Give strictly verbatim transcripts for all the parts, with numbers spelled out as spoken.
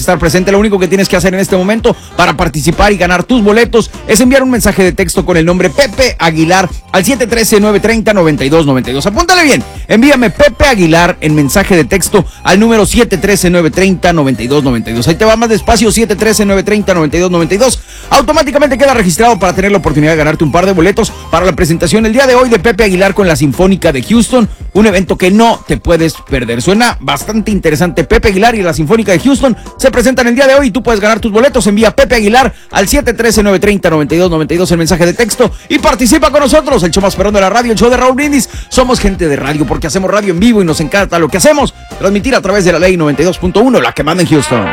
estar presente. Lo único que tienes que hacer en este momento para participar y ganar tus boletos es enviar un mensaje de texto con el nombre Pepe Aguilar al siete uno tres, nueve tres cero, nueve dos nueve dos. Apúntale bien, envíame Pepe Aguilar en mensaje de texto al número siete uno tres, nueve tres cero, nueve dos nueve dos. Ahí te va más despacio, siete uno tres, nueve tres cero, nueve dos nueve dos. Automáticamente queda registrado para tener la oportunidad de ganarte un par de boletos para la presentación el día de hoy de Pepe Aguilar con la Sinfónica de Houston, un evento que no te puedes perder. Suena bastante interesante. Pepe Aguilar y la Sinfónica de Houston se presentan el día de hoy y tú puedes ganar tus boletos. Envía Pepe Aguilar al siete uno tres, nueve tres cero, nueve dos nueve dos el mensaje de texto y participa con nosotros. El show más perrón de la radio, el show de Raúl Brindis. Somos gente de radio porque hacemos radio en vivo y nos encanta lo que hacemos. Transmitir a través de la ley noventa y dos punto uno, la que manda en Houston.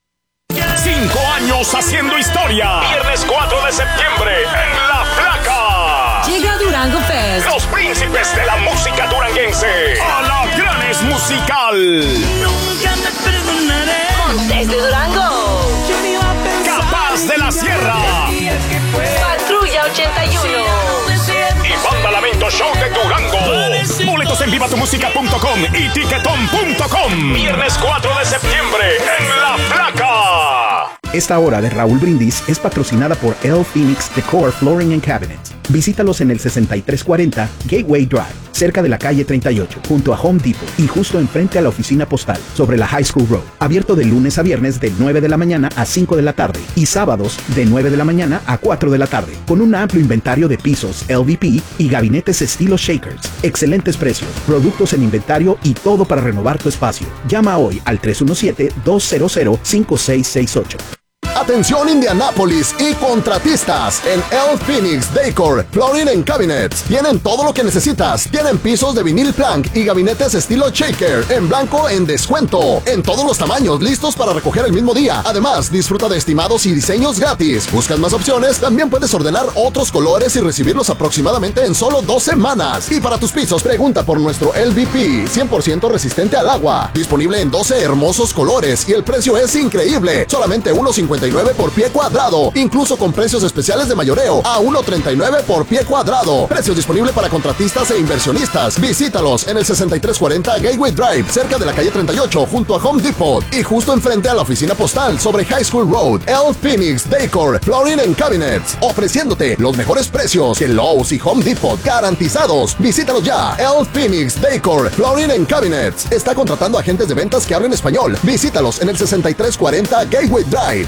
Cinco años haciendo historia. Viernes cuatro de septiembre en La Flaca. Llega Durango Fest. Los príncipes de la música duranguense. A la Granes Musical. Nunca me perdonaré. Montes de Durango. Capaz de la Sierra. Patrulla ochenta y uno. Y Banda Lamento Show de Durango. Boletos en viva tu música punto com y tiquetón punto com. Viernes cuatro de septiembre en La Flaca. Esta hora de Raúl Brindis es patrocinada por El Phoenix Decor Flooring and Cabinets. Visítalos en el sesenta y tres cuarenta Gateway Drive, cerca de la calle treinta y ocho, junto a Home Depot y justo enfrente a la oficina postal, sobre la High School Road. Abierto de lunes a viernes de nueve de la mañana a cinco de la tarde y sábados de nueve de la mañana a cuatro de la tarde, con un amplio inventario de pisos L V P y gabinetes estilo Shakers. Excelentes precios, productos en inventario y todo para renovar tu espacio. Llama hoy al tres uno siete, dos cero cero, cinco seis seis ocho. Atención Indianápolis y contratistas, en El Phoenix Decor Flooring and Cabinets tienen todo lo que necesitas. Tienen pisos de vinil plank y gabinetes estilo shaker en blanco en descuento, en todos los tamaños, listos para recoger el mismo día. Además, disfruta de estimados y diseños gratis. ¿Buscas más opciones? También puedes ordenar otros colores y recibirlos aproximadamente en solo dos semanas. Y para tus pisos, pregunta por nuestro L V P, cien por ciento resistente al agua, disponible en doce hermosos colores y el precio es increíble, solamente uno cincuenta y nueve por pie cuadrado, incluso con precios especiales de mayoreo a uno treinta y nueve por pie cuadrado. Precio disponible para contratistas e inversionistas. Visítalos en el sesenta y tres cuarenta Gateway Drive, cerca de la calle treinta y ocho, junto a Home Depot y justo enfrente a la oficina postal sobre High School Road. El Phoenix Decor Flooring and Cabinets, ofreciéndote los mejores precios que Lowe's y Home Depot, garantizados. Visítalos ya. El Phoenix Decor Flooring and Cabinets está contratando agentes de ventas que hablen español. Visítalos en el sesenta y tres cuarenta Gateway Drive.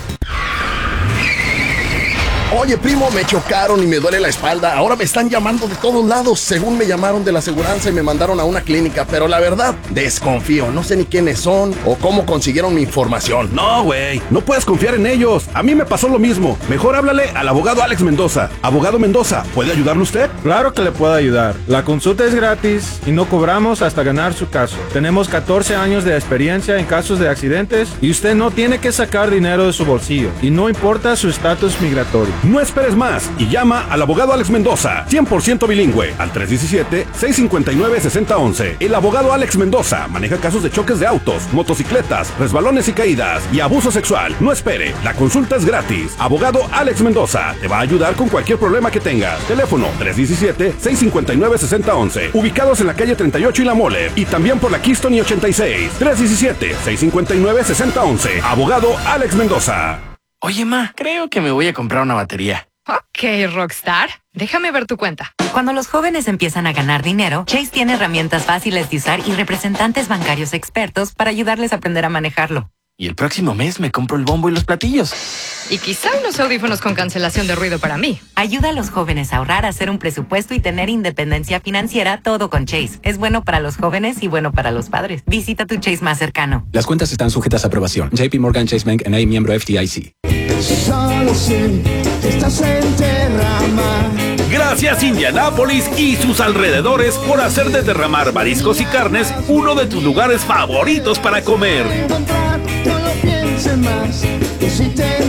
Oye, primo, me chocaron y me duele la espalda. Ahora me están llamando de todos lados. Según me llamaron de la aseguranza y me mandaron a una clínica. Pero la verdad, desconfío. No sé ni quiénes son o cómo consiguieron mi información. No, güey. No puedes confiar en ellos. A mí me pasó lo mismo. Mejor háblale al abogado Alex Mendoza. Abogado Mendoza, ¿puede ayudarle usted? Claro que le puedo ayudar. La consulta es gratis y no cobramos hasta ganar su caso. Tenemos catorce años de experiencia en casos de accidentes y usted no tiene que sacar dinero de su bolsillo. Y no importa su estatus migratorio. No esperes más y llama al abogado Alex Mendoza, cien por ciento bilingüe, al tres uno siete, seis cinco nueve, seis cero uno uno. El abogado Alex Mendoza maneja casos de choques de autos, motocicletas, resbalones y caídas y abuso sexual. No espere, la consulta es gratis. Abogado Alex Mendoza te va a ayudar con cualquier problema que tengas. Teléfono tres uno siete, seis cinco nueve, seis cero uno uno. Ubicados en la calle treinta y ocho y La Mole y también por la Keystone y ochenta y seis. tres uno siete, seis cinco nueve, seis cero uno uno. Abogado Alex Mendoza. Oye, ma, creo que me voy a comprar una batería. Ok, Rockstar. Déjame ver tu cuenta. Cuando los jóvenes empiezan a ganar dinero, Chase tiene herramientas fáciles de usar y representantes bancarios expertos para ayudarles a aprender a manejarlo. Y el próximo mes me compro el bombo y los platillos. Y quizá unos audífonos con cancelación de ruido para mí. Ayuda a los jóvenes a ahorrar, a hacer un presupuesto y tener independencia financiera, todo con Chase. Es bueno para los jóvenes y bueno para los padres. Visita tu Chase más cercano. Las cuentas están sujetas a aprobación. J P Morgan Chase Bank N A, miembro F D I C. Solo sé que estás en Derramar. Gracias Indianápolis y sus alrededores por hacer de Derramar Mariscos y Carnes uno de tus lugares favoritos para comer. No lo pienses más, que si te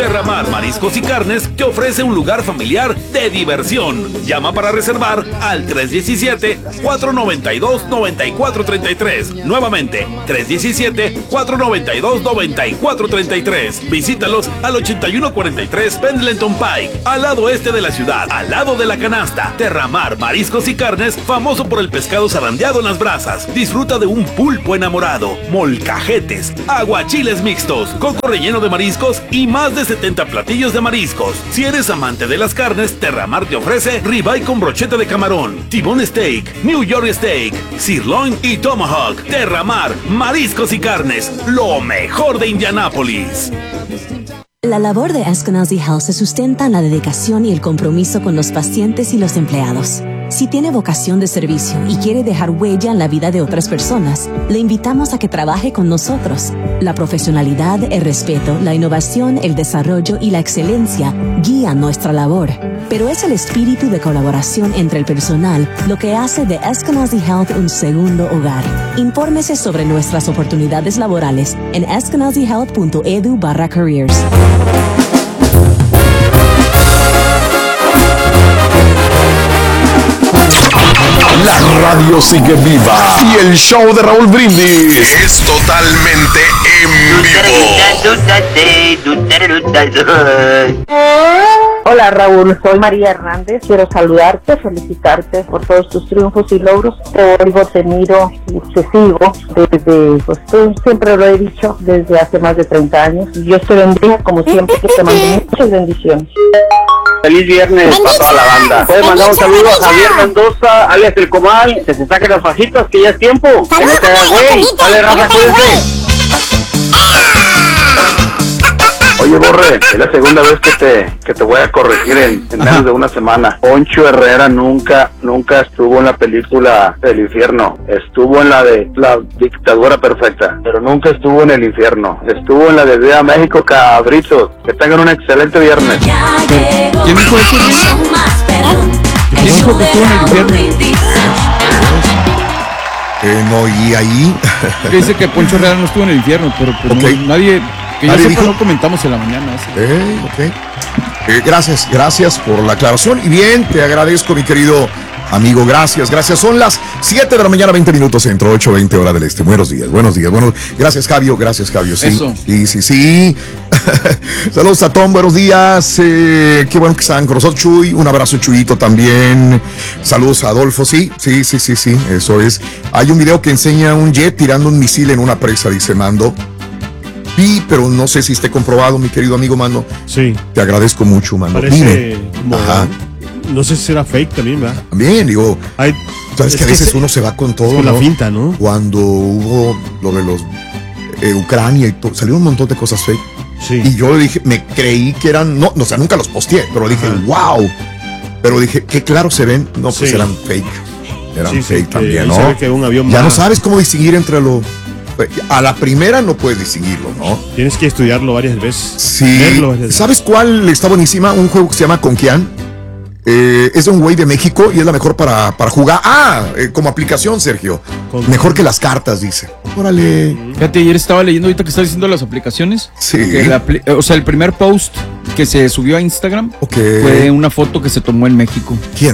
Terramar Mariscos y Carnes te ofrece un lugar familiar de diversión. Llama para reservar al tres uno siete, cuatro nueve dos, nueve cuatro tres tres. Nuevamente, tres uno siete, cuatro nueve dos, nueve cuatro tres tres. Visítalos al ochenta y uno cuarenta y tres Pendleton Pike, al lado este de la ciudad, al lado de la canasta. Terramar Mariscos y Carnes, famoso por el pescado zarandeado en las brasas. Disfruta de un pulpo enamorado, molcajetes, aguachiles mixtos, coco relleno de mariscos y más de setenta platillos de mariscos. Si eres amante de las carnes, Terramar te ofrece ribeye con brocheta de camarón, T-bone steak, New York steak, sirloin y tomahawk. Terramar Mariscos y Carnes, lo mejor de Indianápolis. La labor de Eskenazi Health se sustenta en la dedicación y el compromiso con los pacientes y los empleados. Si tiene vocación de servicio y quiere dejar huella en la vida de otras personas, le invitamos a que trabaje con nosotros. La profesionalidad, el respeto, la innovación, el desarrollo y la excelencia guían nuestra labor. Pero es el espíritu de colaboración entre el personal lo que hace de Eskenazi Health un segundo hogar. Infórmese sobre nuestras oportunidades laborales en eskenazi health punto edu barra careers. La radio sigue viva y el show de Raúl Brindis es totalmente en vivo. Hola Raúl, soy María Hernández. Quiero saludarte, felicitarte por todos tus triunfos y logros. Te oigo, te miro y te sigo desde, pues tú siempre lo he dicho, desde hace más de treinta años. Y Dios te bendiga como siempre, que te mando muchas bendiciones. Feliz viernes para toda la banda. Puedes mandar un saludo a Javier Mendoza, alias El Comal, que se saque las fajitas, que ya es tiempo. Que no te hagas güey. Dale, raza, cuídense. Oye, Borre, es la segunda vez que te que te voy a corregir en, en menos de una semana. Poncho Herrera nunca, nunca estuvo en la película del infierno. Estuvo en la de La Dictadura Perfecta, pero nunca estuvo en el infierno. Estuvo en la de Viva México, cabritos. Que tengan un excelente viernes. ¿Quién dijo eso? ¿Quién dijo que estuvo en el infierno? Eh, no, y ahí... Dice que Poncho Herrera no estuvo en el infierno, pero pues okay. no, nadie... Que yo sepa, no comentamos en la mañana. Eh, okay. eh, gracias, gracias por la aclaración. Y bien, te agradezco, mi querido amigo. Gracias, gracias. Son las siete de la mañana, veinte minutos, entre ocho, veinte hora del este. Buenos días, buenos días. Buenos... Gracias, Javio, gracias, Javio. Sí, Eso. sí, sí, sí. Saludos a Tom, buenos días. Eh, qué bueno que están con nosotros, Chuy. Un abrazo, Chuyito, también. Saludos a Adolfo. Sí, sí, sí, sí, sí, eso es. Hay un video que enseña un jet tirando un misil en una presa, dice Mando. Sí, pero no sé si esté comprobado, mi querido amigo Mando. Sí. Te agradezco mucho, Mando. Parece como, ajá. No sé si será fake también, ¿verdad? También, digo. Hay, sabes que a veces se, uno se va con todo, con ¿no? la finta, ¿no? Cuando hubo lo de los eh, Ucrania y todo, salieron un montón de cosas fake. Sí. Y yo dije, me creí que eran, no, no o sea, nunca los posteé, pero dije, ajá. wow. Pero dije, qué claro se ven. No, pues sí. eran fake. Eran sí, fake sí, también, ¿no? Sabe que un avión ya más... no sabes cómo distinguir entre lo... A la primera no puedes distinguirlo, ¿no? Tienes que estudiarlo varias veces. Sí. Verlo varias veces. ¿Sabes cuál está buenísima? Un juego que se llama Conquian. Eh, es de un güey de México y es la mejor para, para jugar. Ah, eh, como aplicación, Sergio. Con... Mejor que las cartas, dice. Órale. Fíjate, ayer estaba leyendo ahorita que estás diciendo las aplicaciones. Sí. La, o sea, el primer post que se subió a Instagram okay. fue una foto que se tomó en México. ¿Quién?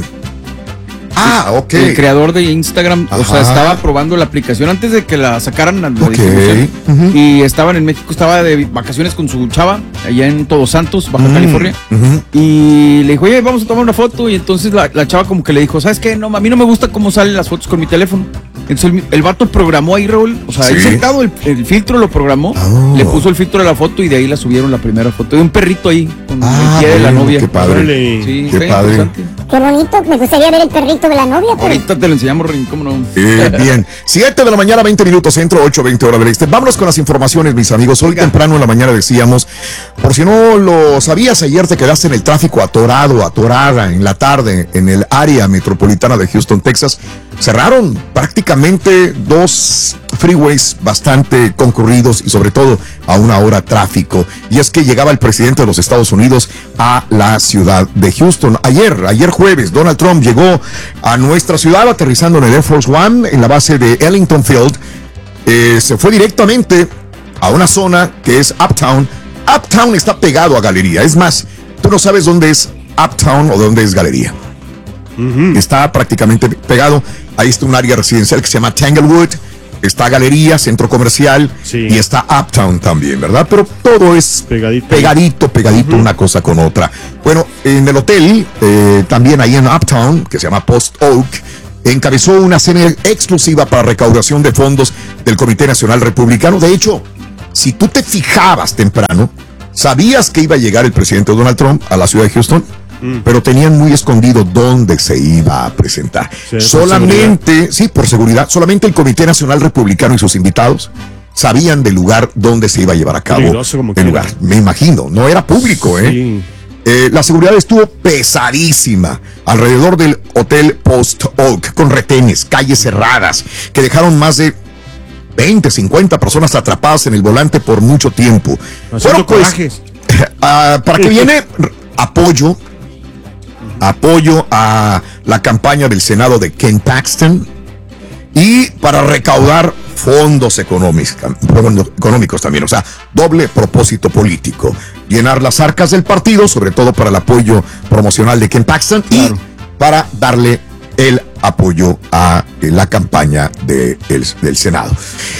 Ah, ok. El creador de Instagram, ajá. o sea, estaba probando la aplicación antes de que la sacaran a la okay. distribución. Uh-huh. Y estaban en México, estaba de vacaciones con su chava, allá en Todos Santos, Baja uh-huh. California. Uh-huh. Y le dijo, oye, vamos a tomar una foto. Y entonces la, la chava como que le dijo, ¿sabes qué? No, a mí no me gusta cómo salen las fotos con mi teléfono. Entonces el, el vato programó ahí, Raúl, o sea, ¿sí? Ahí sentado el, el filtro lo programó, oh. le puso el filtro de la foto y de ahí la subieron la primera foto. De un perrito ahí, con ah, el pie de la bueno, novia. Qué padre. Sí, qué padre. Qué bonito, me gustaría ver el perrito de la novia. Pero... Ahorita te lo enseñamos, Rin, ¿cómo no? Eh, bien, siete de la mañana, veinte minutos, centro, ocho, veinte hora del este. Vámonos con las informaciones, mis amigos. Hoy Oiga. temprano en la mañana decíamos, por si no lo sabías, ayer te quedaste en el tráfico atorado, atorada en la tarde en el área metropolitana de Houston, Texas. Cerraron prácticamente dos freeways bastante concurridos y sobre todo a una hora tráfico. Y es que llegaba el presidente de los Estados Unidos a la ciudad de Houston. Ayer, ayer jueves, Donald Trump llegó a nuestra ciudad aterrizando en el Air Force One en la base de Ellington Field. Eh, se fue directamente a una zona que es Uptown, Uptown está pegado a Galería. Es más, tú no sabes dónde es Uptown o dónde es Galería. Uh-huh. Está prácticamente pegado. Ahí está un área residencial que se llama Tanglewood. Está Galería, centro comercial, sí. Y está Uptown también, ¿verdad? Pero todo es pegadito, pegadito, pegadito uh-huh. Una cosa con otra. Bueno, en el hotel, eh, también ahí en Uptown, que se llama Post Oak, encabezó una cena exclusiva para recaudación de fondos del Comité Nacional Republicano. De hecho, si tú te fijabas temprano, sabías que iba a llegar el presidente Donald Trump a la ciudad de Houston, mm. pero tenían muy escondido dónde se iba a presentar. Sí, solamente, sí, por seguridad, solamente el Comité Nacional Republicano y sus invitados sabían del lugar donde se iba a llevar a cabo el lugar. Me imagino, no era público, ¿eh? Sí. Eh, la seguridad estuvo pesadísima alrededor del Hotel Post Oak, con retenes, calles cerradas, que dejaron más de veinte, cincuenta personas atrapadas en el volante por mucho tiempo. Bueno, pues, uh, ¿para qué viene? Apoyo, apoyo a la campaña del Senado de Ken Paxton y para recaudar fondos económicos, económicos también, o sea, doble propósito político, llenar las arcas del partido, sobre todo para el apoyo promocional de Ken Paxton, claro, y para darle el apoyo a la campaña de el, del Senado.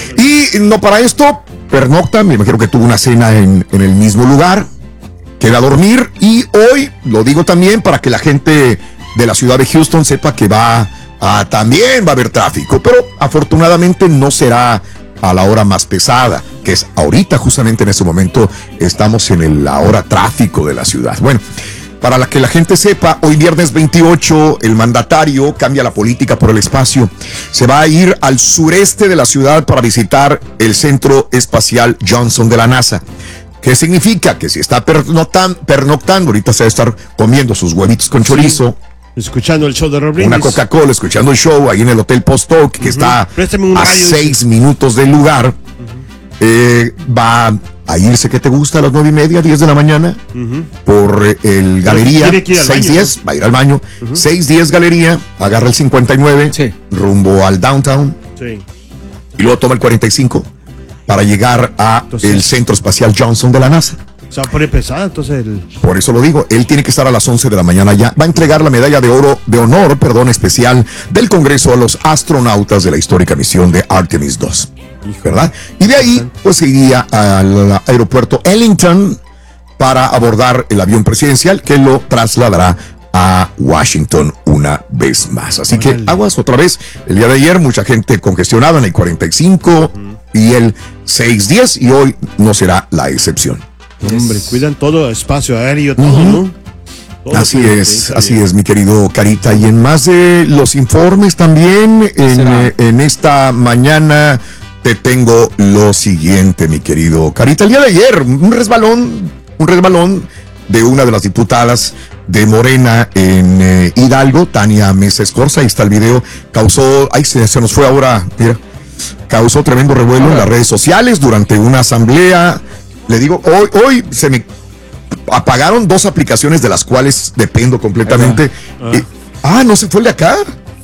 Y no para esto, pernocta, me imagino que tuvo una cena en, en el mismo lugar, queda a dormir, y hoy, lo digo también para que la gente de la ciudad de Houston sepa que va a, también va a haber tráfico, pero afortunadamente no será a la hora más pesada, que es ahorita, justamente en ese momento, estamos en el, la hora tráfico de la ciudad. Bueno, para la que la gente sepa, hoy viernes veintiocho, el mandatario cambia la política por el espacio. Se va a ir al sureste de la ciudad para visitar el Centro Espacial Johnson de la NASA. ¿Qué significa? Que si está pernoctan, pernoctando, ahorita se va a estar comiendo sus huevitos con chorizo. Sí. Escuchando el show de Rob Brindis. Una Coca-Cola, escuchando el show ahí en el Hotel Post Oak, que uh-huh. está a seis minutos del lugar. Uh-huh. Eh, va a irse, ¿qué te gusta? A las nueve y media, diez de la mañana, uh-huh. por eh, el Galería, seis diez, va a ir al baño, uh-huh. seis diez Galería, agarra el cincuenta y nueve, sí. rumbo al downtown, sí. y luego toma el cuarenta y cinco para llegar a entonces, el Centro Espacial Johnson de la NASA. Se va a poner pesada, entonces el... Por eso lo digo, él tiene que estar a las once de la mañana ya. Va a entregar la medalla de oro, de honor, perdón, especial del Congreso a los astronautas de la histórica misión de Artemis dos. ¿Verdad? Y de ahí, pues, se iría al aeropuerto Ellington para abordar el avión presidencial que lo trasladará a Washington una vez más. Así que aguas otra vez. El día de ayer, mucha gente congestionada en el cuarenta y cinco uh-huh. y el seis diez, y hoy no será la excepción. Hombre, cuidan todo, espacio aéreo, todo, uh-huh. ¿no? Todo así es, así bien. es, mi querido Carita. Y en más de los informes también, en, eh, en esta mañana te tengo lo siguiente, mi querido Carita. El día de ayer, un resbalón, un resbalón de una de las diputadas de Morena en eh, Hidalgo, Tania Mesa Escorza, ahí está el video, causó, ahí se, se nos fue ahora, mira, causó tremendo revuelo ahora en las redes sociales durante una asamblea. Le digo, hoy, hoy se me apagaron dos aplicaciones de las cuales dependo completamente. Ah, eh, ah no se fue el de acá.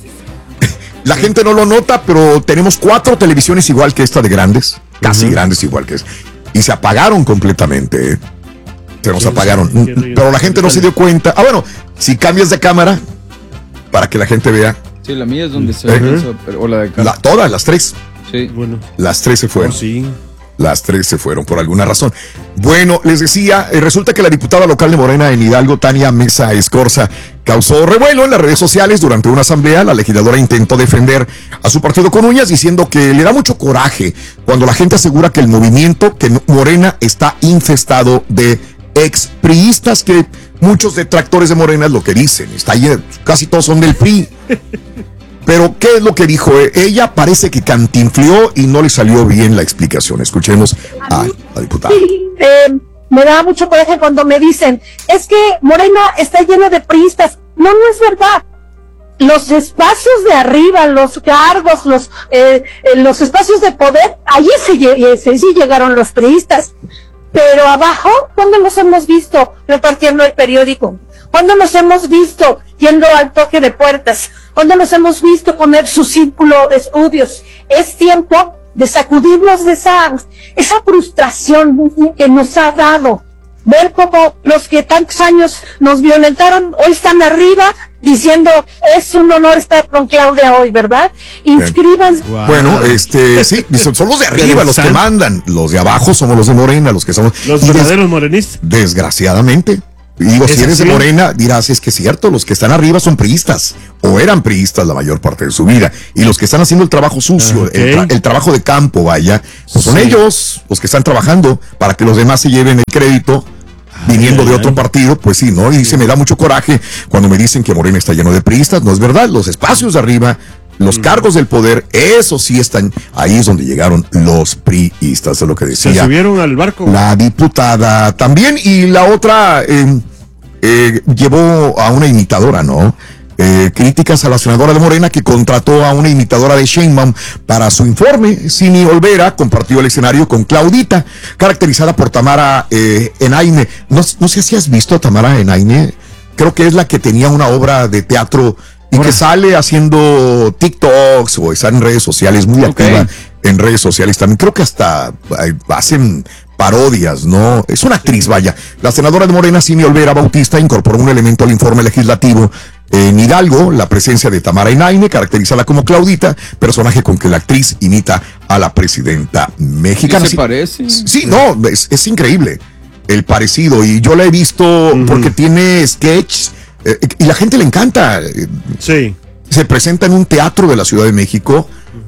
La sí. gente no lo nota, pero tenemos cuatro televisiones igual que esta de grandes, casi uh-huh. grandes igual que es. Y se apagaron completamente. ¿eh? Se nos sí, apagaron. Sí, sí, pero la gente no se dio cuenta. Ah, bueno, si cambias de cámara, para que la gente vea. Sí, la mía es donde se ve uh-huh. eso, o la de acá. La, todas, las tres. Sí, bueno. Las tres se fueron. Oh, sí. Las tres se fueron por alguna razón. Bueno, les decía, eh, resulta que la diputada local de Morena en Hidalgo, Tania Mesa Escorza, causó revuelo en las redes sociales durante una asamblea. La legisladora intentó defender a su partido con uñas, diciendo que le da mucho coraje cuando la gente asegura que el movimiento, que Morena está infestado de expriistas, que muchos detractores de Morena es lo que dicen. Está lleno, casi todos son del P R I. Pero, ¿qué es lo que dijo? Ella parece que cantinfleó y no le salió bien la explicación. Escuchemos a la diputada. Sí, eh, me da mucho coraje cuando me dicen, es que Morena está lleno de priistas. No, no es verdad. Los espacios de arriba, los cargos, los eh, los espacios de poder, allí sí, sí llegaron los priistas. Pero abajo, ¿cuándo los hemos visto repartiendo el periódico? ¿Cuándo nos hemos visto yendo al toque de puertas? ¿Cuándo nos hemos visto poner su círculo de estudios? Es tiempo de sacudirnos de esa, esa frustración que nos ha dado. Ver cómo los que tantos años nos violentaron hoy están arriba diciendo es un honor estar con Claudia hoy, ¿verdad? Inscríbanse. Wow. Bueno, este, sí, son los de arriba los que mandan, los de abajo somos los de Morena, los que somos los verdaderos morenistas. Desgraciadamente. Y digo, si eres de Morena, dirás, es que es cierto, los que están arriba son priistas, o eran priistas la mayor parte de su vida, y los que están haciendo el trabajo sucio, okay. el, tra el trabajo de campo, vaya, pues son sí. ellos los que están trabajando para que los demás se lleven el crédito, viniendo ay, de otro ay. partido, pues sí, ¿no? Y dice, me da mucho coraje cuando me dicen que Morena está lleno de priistas, no es verdad, los espacios de arriba, los mm. cargos del poder, eso sí están, ahí es donde llegaron los priistas, es lo que decía. Se subieron al barco. La diputada también, y la otra eh, eh, llevó a una imitadora, ¿no? Eh, críticas a la senadora de Morena que contrató a una imitadora de Sheinbaum para su informe. Cini Olvera compartió el escenario con Claudita, caracterizada por Tamara eh, Enaine. No, no sé si has visto a Tamara Enaine, creo que es la que tenía una obra de teatro y que sale haciendo TikToks o está en redes sociales, muy okay. activa en redes sociales también. Creo que hasta eh, hacen parodias, ¿no? Es una actriz, vaya. La senadora de Morena, Cini Olvera Bautista, incorporó un elemento al informe legislativo en Hidalgo, la presencia de Tamara Enaine, caracterizada como Claudita, personaje con que la actriz imita a la presidenta mexicana. ¿Qué se parece? Sí, no, es, es increíble el parecido, y yo la he visto uh-huh. porque tiene sketches, eh, y la gente le encanta. Sí. Se presenta en un teatro de la Ciudad de México,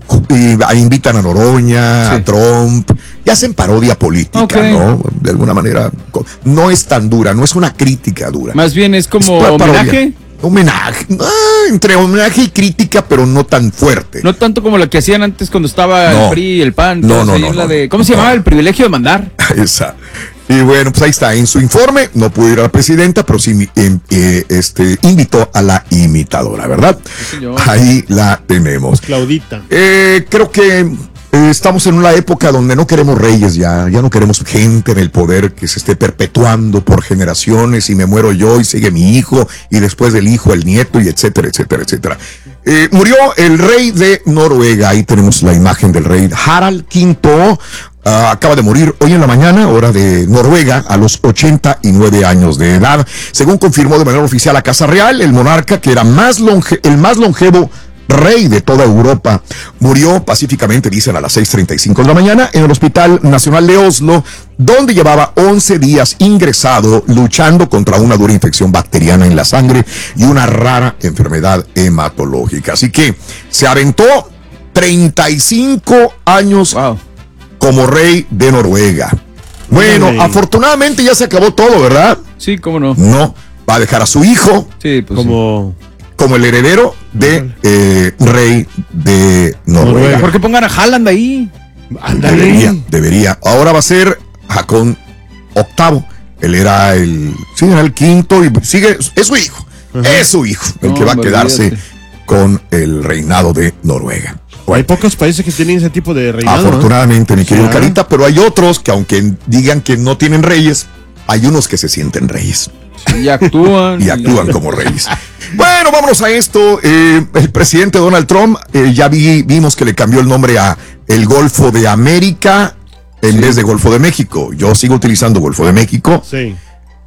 y ahí invitan a Noroña, sí. a Trump, y hacen parodia política, okay. ¿no? De alguna manera, no es tan dura, no es una crítica dura. Más bien es como es homenaje. Homenaje, ah, entre homenaje y crítica, pero no tan fuerte. No tanto como la que hacían antes cuando estaba no. el P R I y el P A N. No, no, no, la no, de, ¿cómo se no. llamaba? El privilegio de mandar. Esa. Y bueno, pues ahí está, en su informe, no pudo ir a la presidenta, pero sí eh, eh, este, invitó a la imitadora, ¿verdad? Sí, ahí la tenemos. Claudita. Eh, creo que eh, estamos en una época donde no queremos reyes ya, ya no queremos gente en el poder que se esté perpetuando por generaciones y me muero yo y sigue mi hijo y después del hijo el nieto y etcétera, etcétera, etcétera. Eh, murió el rey de Noruega, ahí tenemos la imagen del rey Harald quinto. Uh, acaba de morir hoy en la mañana, hora de Noruega, a los ochenta y nueve años de edad. Según confirmó de manera oficial la Casa Real, el monarca, que era más longe el más longevo rey de toda Europa, murió pacíficamente, dicen, a las seis treinta y cinco de la mañana en el Hospital Nacional de Oslo, donde llevaba once días ingresado luchando contra una dura infección bacteriana en la sangre y una rara enfermedad hematológica. Así que se aventó treinta y cinco años wow. como rey de Noruega. Bueno, sí. afortunadamente ya se acabó todo, ¿verdad? Sí, cómo no. No, va a dejar a su hijo sí, pues como, sí. como el heredero de eh, rey de Noruega. Noruega. ¿Por qué pongan a Haaland ahí? Andale. Debería, debería. Ahora va a ser Haakon octavo. Él era el, sí, era el quinto y sigue, es su hijo, uh-huh. es su hijo, el no, que va a quedarse olvídate. con el reinado de Noruega. Hay pocos países que tienen ese tipo de reinado. Afortunadamente, ¿no? mi querido sí. Carita, pero hay otros que aunque digan que no tienen reyes, hay unos que se sienten reyes. Sí, y actúan. y actúan como reyes. Bueno, vámonos a esto. Eh, el presidente Donald Trump, eh, ya vi, vimos que le cambió el nombre a el Golfo de América en sí. vez de Golfo de México. Yo sigo utilizando Golfo de México. Sí.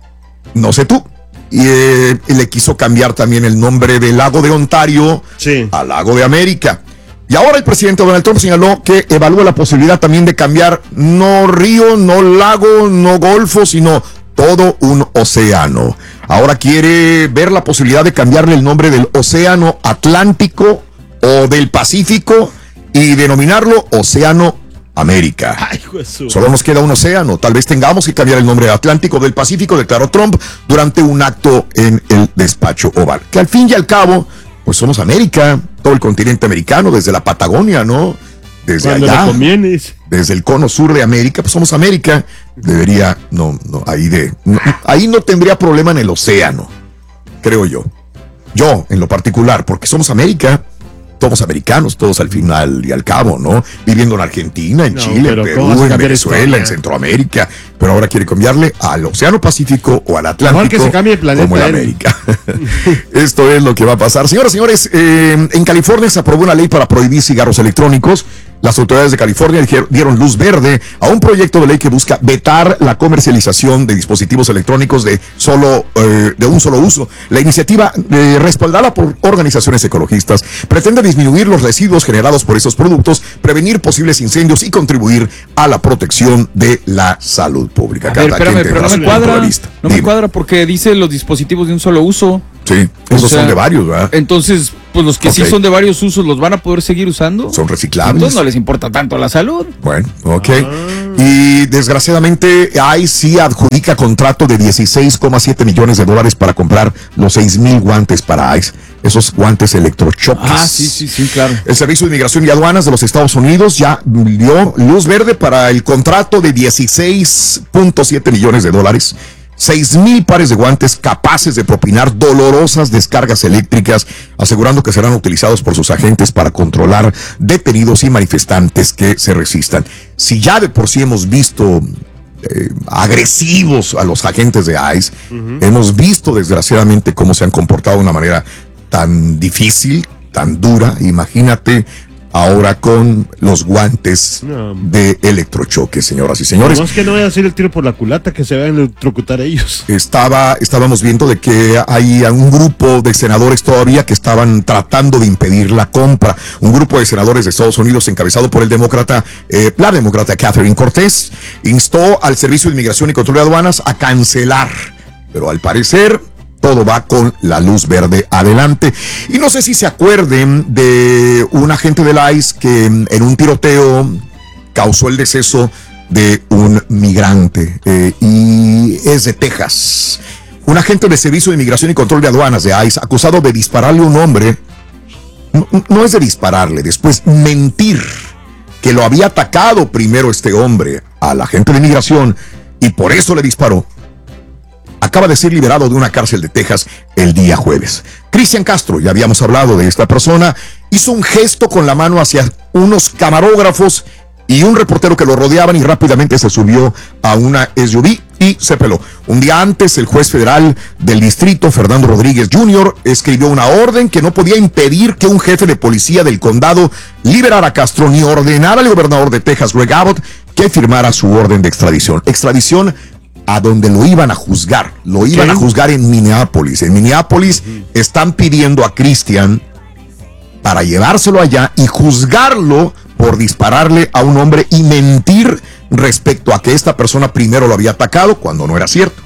No sé tú. Y eh, le quiso cambiar también el nombre del lago de Ontario sí. al Lago de América. Y ahora el presidente Donald Trump señaló que evalúa la posibilidad también de cambiar no río, no lago, no golfo, sino todo un océano. Ahora quiere ver la posibilidad de cambiarle el nombre del océano Atlántico o del Pacífico y denominarlo Océano América. Ay, Jesús. Solo nos queda un océano. Tal vez tengamos que cambiar el nombre de Atlántico o del Pacífico, declaró Trump durante un acto en el despacho Oval. Que al fin y al cabo, pues somos América, todo el continente americano, desde la Patagonia, ¿no? Desde Cuando allá, le conviene. desde el cono sur de América, pues somos América. Debería, no, no, ahí de, no, ahí no tendría problema en el océano, creo yo. Yo, en lo particular, porque somos América, somos americanos, todos al final y al cabo, ¿no? Viviendo en Argentina, en no, Chile, en Perú, en Venezuela, en Centroamérica, pero ahora quiere cambiarle al Océano Pacífico o al Atlántico, que se cambie el planeta como el América. Esto es lo que va a pasar. Señoras y señores, eh, en California se aprobó una ley para prohibir cigarros electrónicos. Las autoridades de California dieron luz verde a un proyecto de ley que busca vetar la comercialización de dispositivos electrónicos de solo eh, de un solo uso. La iniciativa, eh, respaldada por organizaciones ecologistas, pretende disminuir los residuos generados por esos productos, prevenir posibles incendios y contribuir a la protección de la salud pública. A ver, espérame, pero no me cuadra, no me cuadra porque dice los dispositivos de un solo uso. Sí, esos o sea, son de varios, ¿verdad? Entonces, pues los que okay. sí son de varios usos, ¿los van a poder seguir usando? Son reciclables. Entonces no les importa tanto la salud. Bueno, ok. Ah. Y desgraciadamente, I C E adjudica contrato de dieciséis coma siete millones de dólares para comprar los seis mil guantes para I C E. Esos guantes electrochoques. Ah, sí, sí, sí, claro. El Servicio de Inmigración y Aduanas de los Estados Unidos ya dio luz verde para el contrato de dieciséis punto siete millones de dólares. Seis mil pares de guantes capaces de propinar dolorosas descargas eléctricas, asegurando que serán utilizados por sus agentes para controlar detenidos y manifestantes que se resistan. Si ya de por sí hemos visto eh, agresivos a los agentes de I C E, uh-huh. hemos visto desgraciadamente cómo se han comportado de una manera tan difícil, tan dura. Imagínate ahora con los guantes no. de electrochoque, señoras y señores. No es que no vaya a hacer el tiro por la culata, que se vayan a electrocutar a ellos. Estaba, estábamos viendo de que hay un grupo de senadores todavía que estaban tratando de impedir la compra. Un grupo de senadores de Estados Unidos encabezado por el demócrata, eh, la demócrata Catherine Cortés, instó al Servicio de Inmigración y Control de Aduanas a cancelar. Pero al parecer todo va con la luz verde adelante. Y no sé si se acuerden de un agente del I C E que en un tiroteo causó el deceso de un migrante eh, y es de Texas. Un agente del Servicio de Inmigración y Control de Aduanas de I C E acusado de dispararle a un hombre. No, no es de dispararle, después mentir que lo había atacado primero este hombre al agente de inmigración y por eso le disparó. Acaba de ser liberado de una cárcel de Texas el día jueves. Cristian Castro, ya habíamos hablado de esta persona, hizo un gesto con la mano hacia unos camarógrafos y un reportero que lo rodeaban y rápidamente se subió a una S U V y se peló. Un día antes, el juez federal del distrito, Fernando Rodríguez junior, escribió una orden que no podía impedir que un jefe de policía del condado liberara a Castro ni ordenara al gobernador de Texas, Greg Abbott, que firmara su orden de extradición. Extradición a donde lo iban a juzgar. Lo iban ¿Qué? a juzgar en Minneapolis. En Minneapolis uh-huh. están pidiendo a Cristian para llevárselo allá y juzgarlo por dispararle a un hombre y mentir respecto a que esta persona primero lo había atacado cuando no era cierto.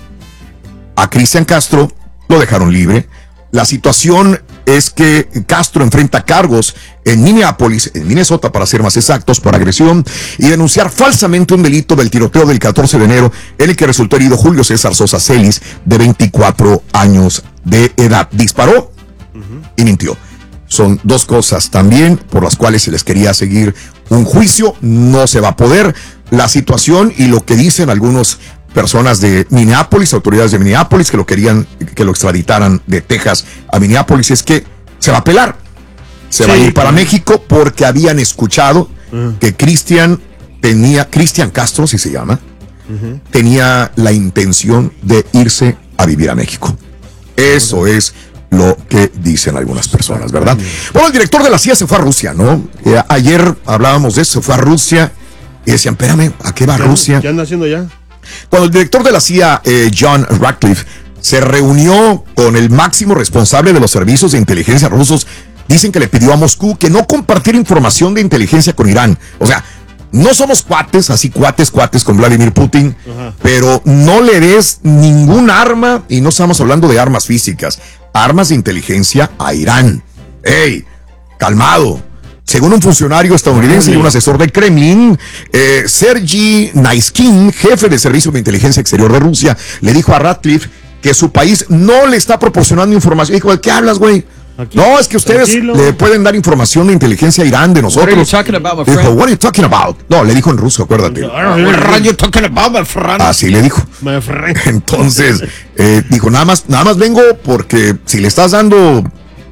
A Cristian Castro lo dejaron libre. La situación es que Castro enfrenta cargos en Minneapolis, en Minnesota para ser más exactos, por agresión y denunciar falsamente un delito del tiroteo del catorce de enero en el que resultó herido Julio César Sosa Celis, de veinticuatro años de edad. Disparó uh-huh. y mintió. Son dos cosas también por las cuales se les quería seguir un juicio. No se va a poder. La situación y lo que dicen algunos personas de Minneapolis, autoridades de Minneapolis que lo querían, que lo extraditaran de Texas a Minneapolis, es que se va a apelar. Se sí, va a ir para claro. México porque habían escuchado uh-huh. que Cristian tenía, Cristian Castro, si se llama, uh-huh. tenía la intención de irse a vivir a México. Eso uh-huh. es lo que dicen algunas personas, ¿verdad? Bueno, el director de la C I A se fue a Rusia, ¿no? Eh, ayer hablábamos de eso, se fue a Rusia y decían, espérame, ¿a qué va ¿Qué, Rusia? ¿Qué anda haciendo ya? Cuando el director de la C I A, eh, John Ratcliffe, se reunió con el máximo responsable de los servicios de inteligencia rusos, dicen que le pidió a Moscú que no compartiera información de inteligencia con Irán. O sea, no somos cuates, así cuates, cuates con Vladimir Putin, Ajá. pero no le des ningún arma, y no estamos hablando de armas físicas, armas de inteligencia a Irán. ¡Ey! Calmado. Según un funcionario estadounidense y un asesor del Kremlin, eh, Sergei Naiskin, jefe de Servicio de Inteligencia Exterior de Rusia, le dijo a Ratcliffe que su país no le está proporcionando información. Dijo, ¿de qué hablas, güey? Aquí, no, es que ustedes tranquilo. le pueden dar información de inteligencia a Irán de nosotros. What are you talking about, my friend? Dijo, what are you talking about? No, le dijo en ruso, acuérdate. What are you talking about, my friend? Así le dijo. My friend. Entonces, eh, dijo, nada más, nada más vengo porque si le estás dando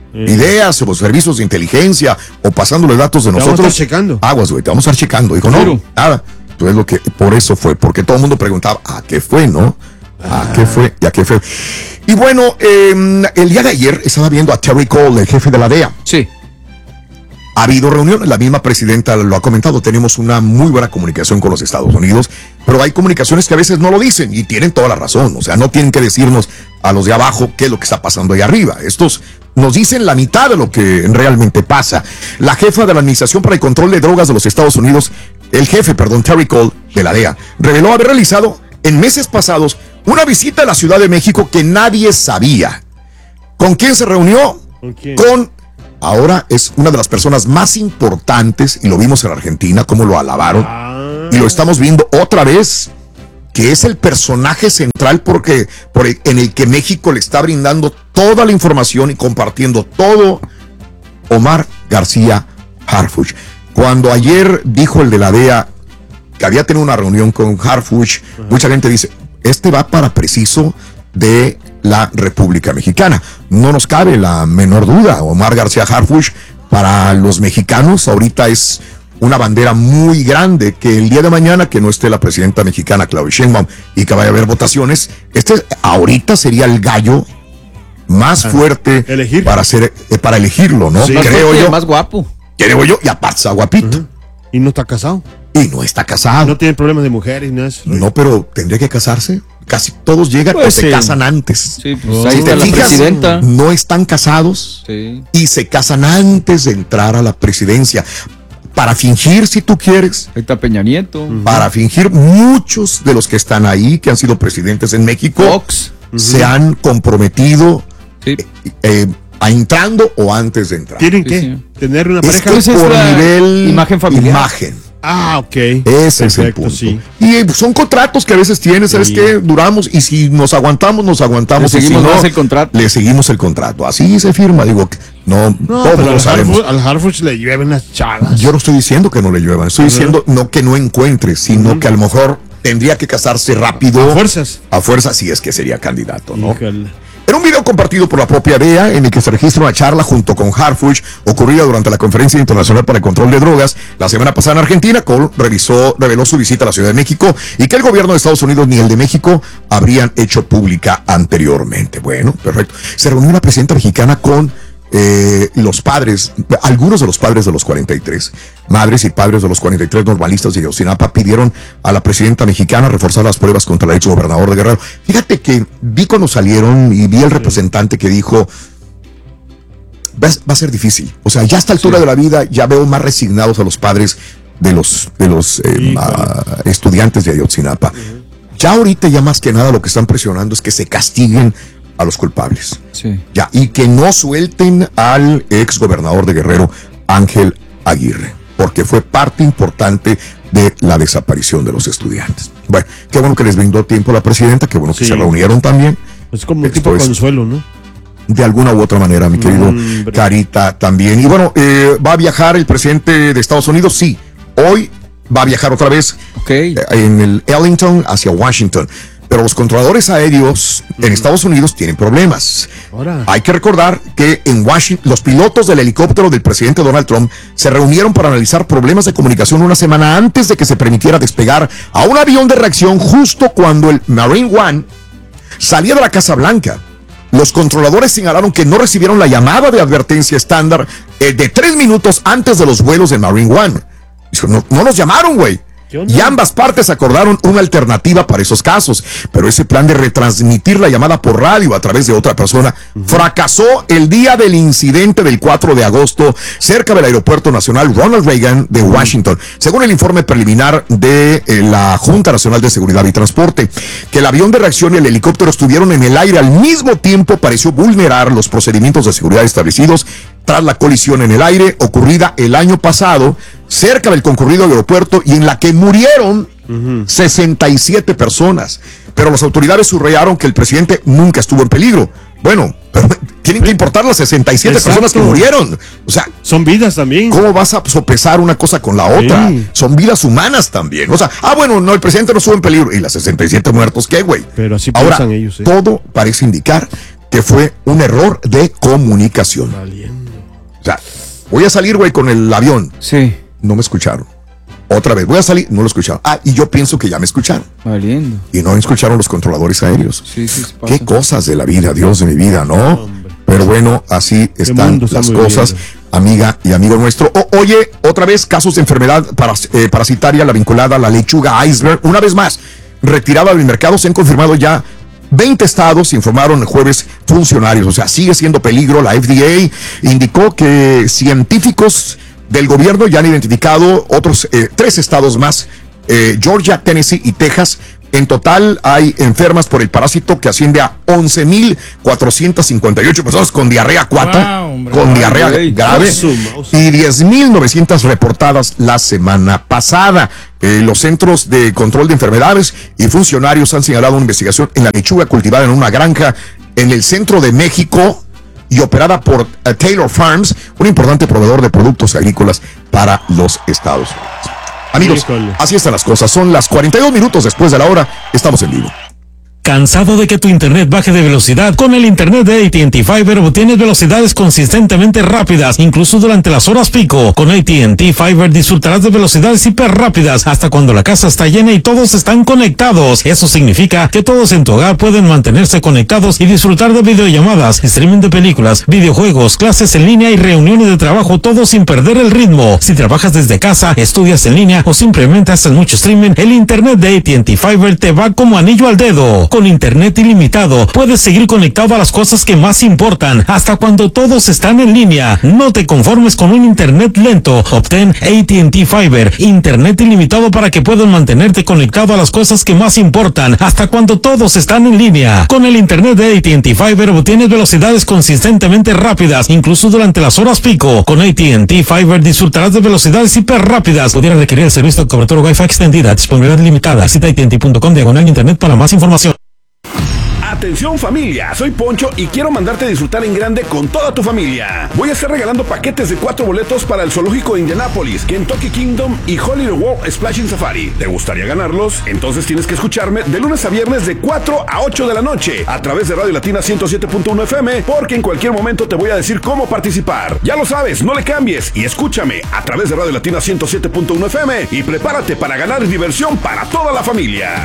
ideas o servicios de inteligencia o pasándole datos de te nosotros, vamos a estar checando. Aguas, güey, te vamos a estar checando. Dijo, no, Pero. nada. Entonces, lo que, por eso fue, porque todo el mundo preguntaba, ¿a qué fue, no? ¿A ah. qué fue? ¿Y a qué fue? Y bueno, eh, el día de ayer estaba viendo a Terry Cole, el jefe de la D E A. Sí. Ha habido reuniones, la misma presidenta lo ha comentado, tenemos una muy buena comunicación con los Estados Unidos, pero hay comunicaciones que a veces no lo dicen y tienen toda la razón, o sea, no tienen que decirnos a los de abajo qué es lo que está pasando ahí arriba. Estos nos dicen la mitad de lo que realmente pasa. La jefa de la Administración para el Control de Drogas de los Estados Unidos, el jefe, perdón, Terry Cole, de la D E A, reveló haber realizado en meses pasados una visita a la Ciudad de México que nadie sabía. ¿Con quién se reunió? ¿Con quién? Con... Ahora es una de las personas más importantes, y lo vimos en Argentina, cómo lo alabaron, ah. y lo estamos viendo otra vez, que es el personaje central porque, por el, en el que México le está brindando toda la información y compartiendo todo, Omar García Harfuch. Cuando ayer dijo el de la D E A que había tenido una reunión con Harfuch, uh-huh. mucha gente dice, este va para preciso de la República Mexicana. No nos cabe la menor duda, Omar García Harfuch para los mexicanos ahorita es una bandera muy grande, que el día de mañana que no esté la presidenta mexicana Claudia Sheinbaum y que vaya a haber votaciones, este ahorita sería el gallo más fuerte Elegir. para hacer eh, para elegirlo, ¿no? Sí, creo yo. Más guapo. Creo yo, y aparte está guapito. Uh-huh. Y no está casado. Y no está casado. No tiene problemas de mujeres, ¿no es? No, pero tendría que casarse. Casi todos llegan pues o se sí. casan antes. Sí, pues ahí si está la fijas, presidenta. No están casados sí. y se casan antes de entrar a la presidencia. Para fingir, si tú quieres. Ahí está Peña Nieto. Uh-huh. Para fingir, muchos de los que están ahí, que han sido presidentes en México, Fox. se uh-huh. han comprometido sí. eh, eh, a entrando o antes de entrar. ¿Tienen que sí. tener una pareja? Es por es nivel imagen familiar. Imagen. Ah, ok. Ese Perfecto, es el punto. Sí. Y eh, son contratos que a veces tienes, ¿sabes sí. qué? Duramos y si nos aguantamos, nos aguantamos. Le seguimos y si no, el contrato. Le seguimos el contrato. Así se firma, digo, no, no todos lo sabemos. Harfuch, al Harfuch le llueven las chagas. Yo no estoy diciendo que no le lluevan, estoy uh-huh. diciendo no que no encuentre, sino uh-huh. que a lo mejor tendría que casarse rápido. A fuerzas. A fuerzas, si es que sería candidato, ¿no? Híjole. En un video compartido por la propia D E A, en el que se registra una charla junto con Harfuch, ocurrida durante la Conferencia Internacional para el Control de Drogas, la semana pasada en Argentina, Cole revisó, reveló su visita a la Ciudad de México y que el gobierno de Estados Unidos ni el de México habrían hecho pública anteriormente. Bueno, perfecto. Se reunió la presidenta mexicana con eh, los padres, algunos de los padres de los cuarenta y tres, madres y padres de los cuarenta y tres normalistas de Ayotzinapa pidieron a la presidenta mexicana reforzar las pruebas contra el ex gobernador de Guerrero. Fíjate que vi cuando salieron y vi el representante que dijo, va, va a ser difícil. O sea, ya a esta altura sí. de la vida ya veo más resignados a los padres de los, de los eh, sí, claro. uh, estudiantes de Ayotzinapa. Uh-huh. Ya ahorita ya más que nada lo que están presionando es que se castiguen a los culpables. Sí. Ya, y que no suelten al ex gobernador de Guerrero, Ángel Aguirre, porque fue parte importante de la desaparición de los estudiantes. Bueno, qué bueno que les brindó tiempo la presidenta, qué bueno que sí. se reunieron también. Es como un tipo de consuelo, ¿no? De alguna u otra manera, mi querido Hombre. Carita también. Y bueno, eh, ¿va a viajar el presidente de Estados Unidos? Sí, hoy va a viajar otra vez okay. eh, en el Arlington hacia Washington. Pero los controladores aéreos en mm. Estados Unidos tienen problemas. Ahora. Hay que recordar que en Washington los pilotos del helicóptero del presidente Donald Trump se reunieron para analizar problemas de comunicación una semana antes de que se permitiera despegar a un avión de reacción justo cuando el Marine One salía de la Casa Blanca. Los controladores señalaron que no recibieron la llamada de advertencia estándar eh, de tres minutos antes de los vuelos del Marine One. Dijo, no, no nos llamaron, güey. Y ambas partes acordaron una alternativa para esos casos, pero ese plan de retransmitir la llamada por radio a través de otra persona uh-huh. fracasó el día del incidente del cuatro de agosto cerca del Aeropuerto Nacional Ronald Reagan de Washington, según el informe preliminar de eh, la Junta Nacional de Seguridad y Transporte. Que el avión de reacción y el helicóptero estuvieron en el aire al mismo tiempo pareció vulnerar los procedimientos de seguridad establecidos tras la colisión en el aire ocurrida el año pasado cerca del concurrido aeropuerto y en la que murieron uh-huh. sesenta y siete personas. Pero las autoridades subrayaron que el presidente nunca estuvo en peligro. Bueno, pero tienen que importar las sesenta y siete Exacto. personas que murieron. O sea, son vidas también. ¿Cómo vas a sopesar una cosa con la otra? Sí. Son vidas humanas también. O sea, ah, bueno, no, el presidente no estuvo en peligro. ¿Y las sesenta y siete muertos qué, güey? Pero así Ahora, piensan ellos. ¿eh? Todo parece indicar que fue un error de comunicación. Valiendo. O sea, voy a salir, güey, con el avión. Sí. No me escucharon. Otra vez, voy a salir, no lo escucharon. Ah, y yo pienso que ya me escucharon. Valiendo. Y no escucharon los controladores aéreos. Sí, sí, qué cosas de la vida, Dios de mi vida, ¿no? Hombre. Pero bueno, así están las cosas. amiga y amigo nuestro. O, oye, otra vez, casos de enfermedad paras, eh, parasitaria, la vinculada a la lechuga iceberg. Una vez más, retirada del mercado, se han confirmado ya veinte estados, informaron el jueves funcionarios. O sea, sigue siendo peligro. La F D A indicó que científicos del gobierno ya han identificado otros eh, tres estados más, eh, Georgia, Tennessee y Texas. En total hay enfermas por el parásito que asciende a once mil cuatrocientas cincuenta y ocho personas con diarrea acuata, wow, con diarrea grave, grave y diez mil novecientas reportadas la semana pasada. Eh, los Centros de Control de Enfermedades y funcionarios han señalado una investigación en la lechuga cultivada en una granja en el centro de México y operada por uh, Taylor Farms, un importante proveedor de productos agrícolas para los Estados Unidos. Amigos, así están las cosas. Son las cuarenta y dos minutos después de la hora. Estamos en vivo. ¿Cansado de que tu internet baje de velocidad? Con el internet de A T and T Fiber obtienes velocidades consistentemente rápidas, incluso durante las horas pico. Con A T and T Fiber disfrutarás de velocidades hiper rápidas hasta cuando la casa está llena y todos están conectados. Eso significa que todos en tu hogar pueden mantenerse conectados y disfrutar de videollamadas, streaming de películas, videojuegos, clases en línea y reuniones de trabajo, todo sin perder el ritmo. Si trabajas desde casa, estudias en línea o simplemente haces mucho streaming, el internet de A T and T Fiber te va como anillo al dedo. Con internet ilimitado, puedes seguir conectado a las cosas que más importan, hasta cuando todos están en línea. No te conformes con un internet lento. Obtén A T and T Fiber, internet ilimitado para que puedas mantenerte conectado a las cosas que más importan, hasta cuando todos están en línea. Con el internet de A T and T Fiber obtienes velocidades consistentemente rápidas, incluso durante las horas pico. Con A T and T Fiber disfrutarás de velocidades hiper rápidas. Pudiera requerir el servicio de cobertura Wi-Fi extendida, disponibilidad limitada. Visita A T and T punto com diagonal internet para más información. Atención familia, soy Poncho y quiero mandarte a disfrutar en grande con toda tu familia. Voy a estar regalando paquetes de cuatro boletos para el zoológico de Indianapolis, Kentucky Kingdom y Holiday World Splashing Safari. ¿Te gustaría ganarlos? Entonces tienes que escucharme de lunes a viernes de cuatro a ocho de la noche a través de Radio Latina ciento siete punto uno F M, porque en cualquier momento te voy a decir cómo participar. Ya lo sabes, no le cambies y escúchame a través de Radio Latina ciento siete punto uno F M y prepárate para ganar diversión para toda la familia.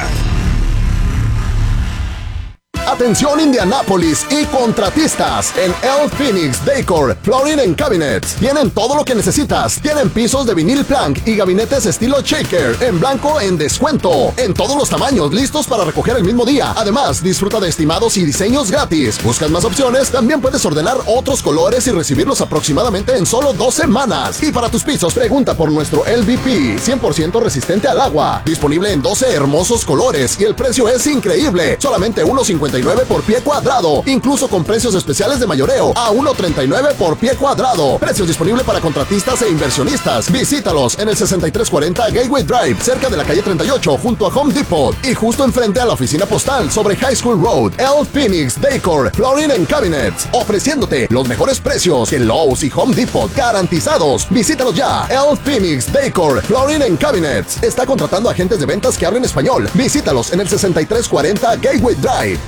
Atención Indianápolis y contratistas. En El Phoenix Decor Flooring and Cabinets tienen todo lo que necesitas. Tienen pisos de vinil plank y gabinetes estilo shaker en blanco en descuento. En todos los tamaños, listos para recoger el mismo día. Además, disfruta de estimados y diseños gratis. ¿Buscas más opciones? También puedes ordenar otros colores y recibirlos aproximadamente en solo dos semanas. Y para tus pisos, pregunta por nuestro L V P, cien por ciento resistente al agua. Disponible en doce hermosos colores y el precio es increíble. Solamente uno cincuenta y nueve por pie cuadrado, incluso con precios especiales de mayoreo a uno treinta y nueve por pie cuadrado. Precios disponibles para contratistas e inversionistas. Visítalos en el sesenta y tres cuarenta Gateway Drive, cerca de la calle treinta y ocho, junto a Home Depot y justo enfrente a la oficina postal sobre High School Road. El Phoenix Decor Flooring and Cabinets, ofreciéndote los mejores precios que Lowe's y Home Depot, garantizados. Visítalos ya. El Phoenix Decor Flooring and Cabinets está contratando agentes de ventas que hablen español. Visítalos en el sesenta y tres cuarenta Gateway Drive.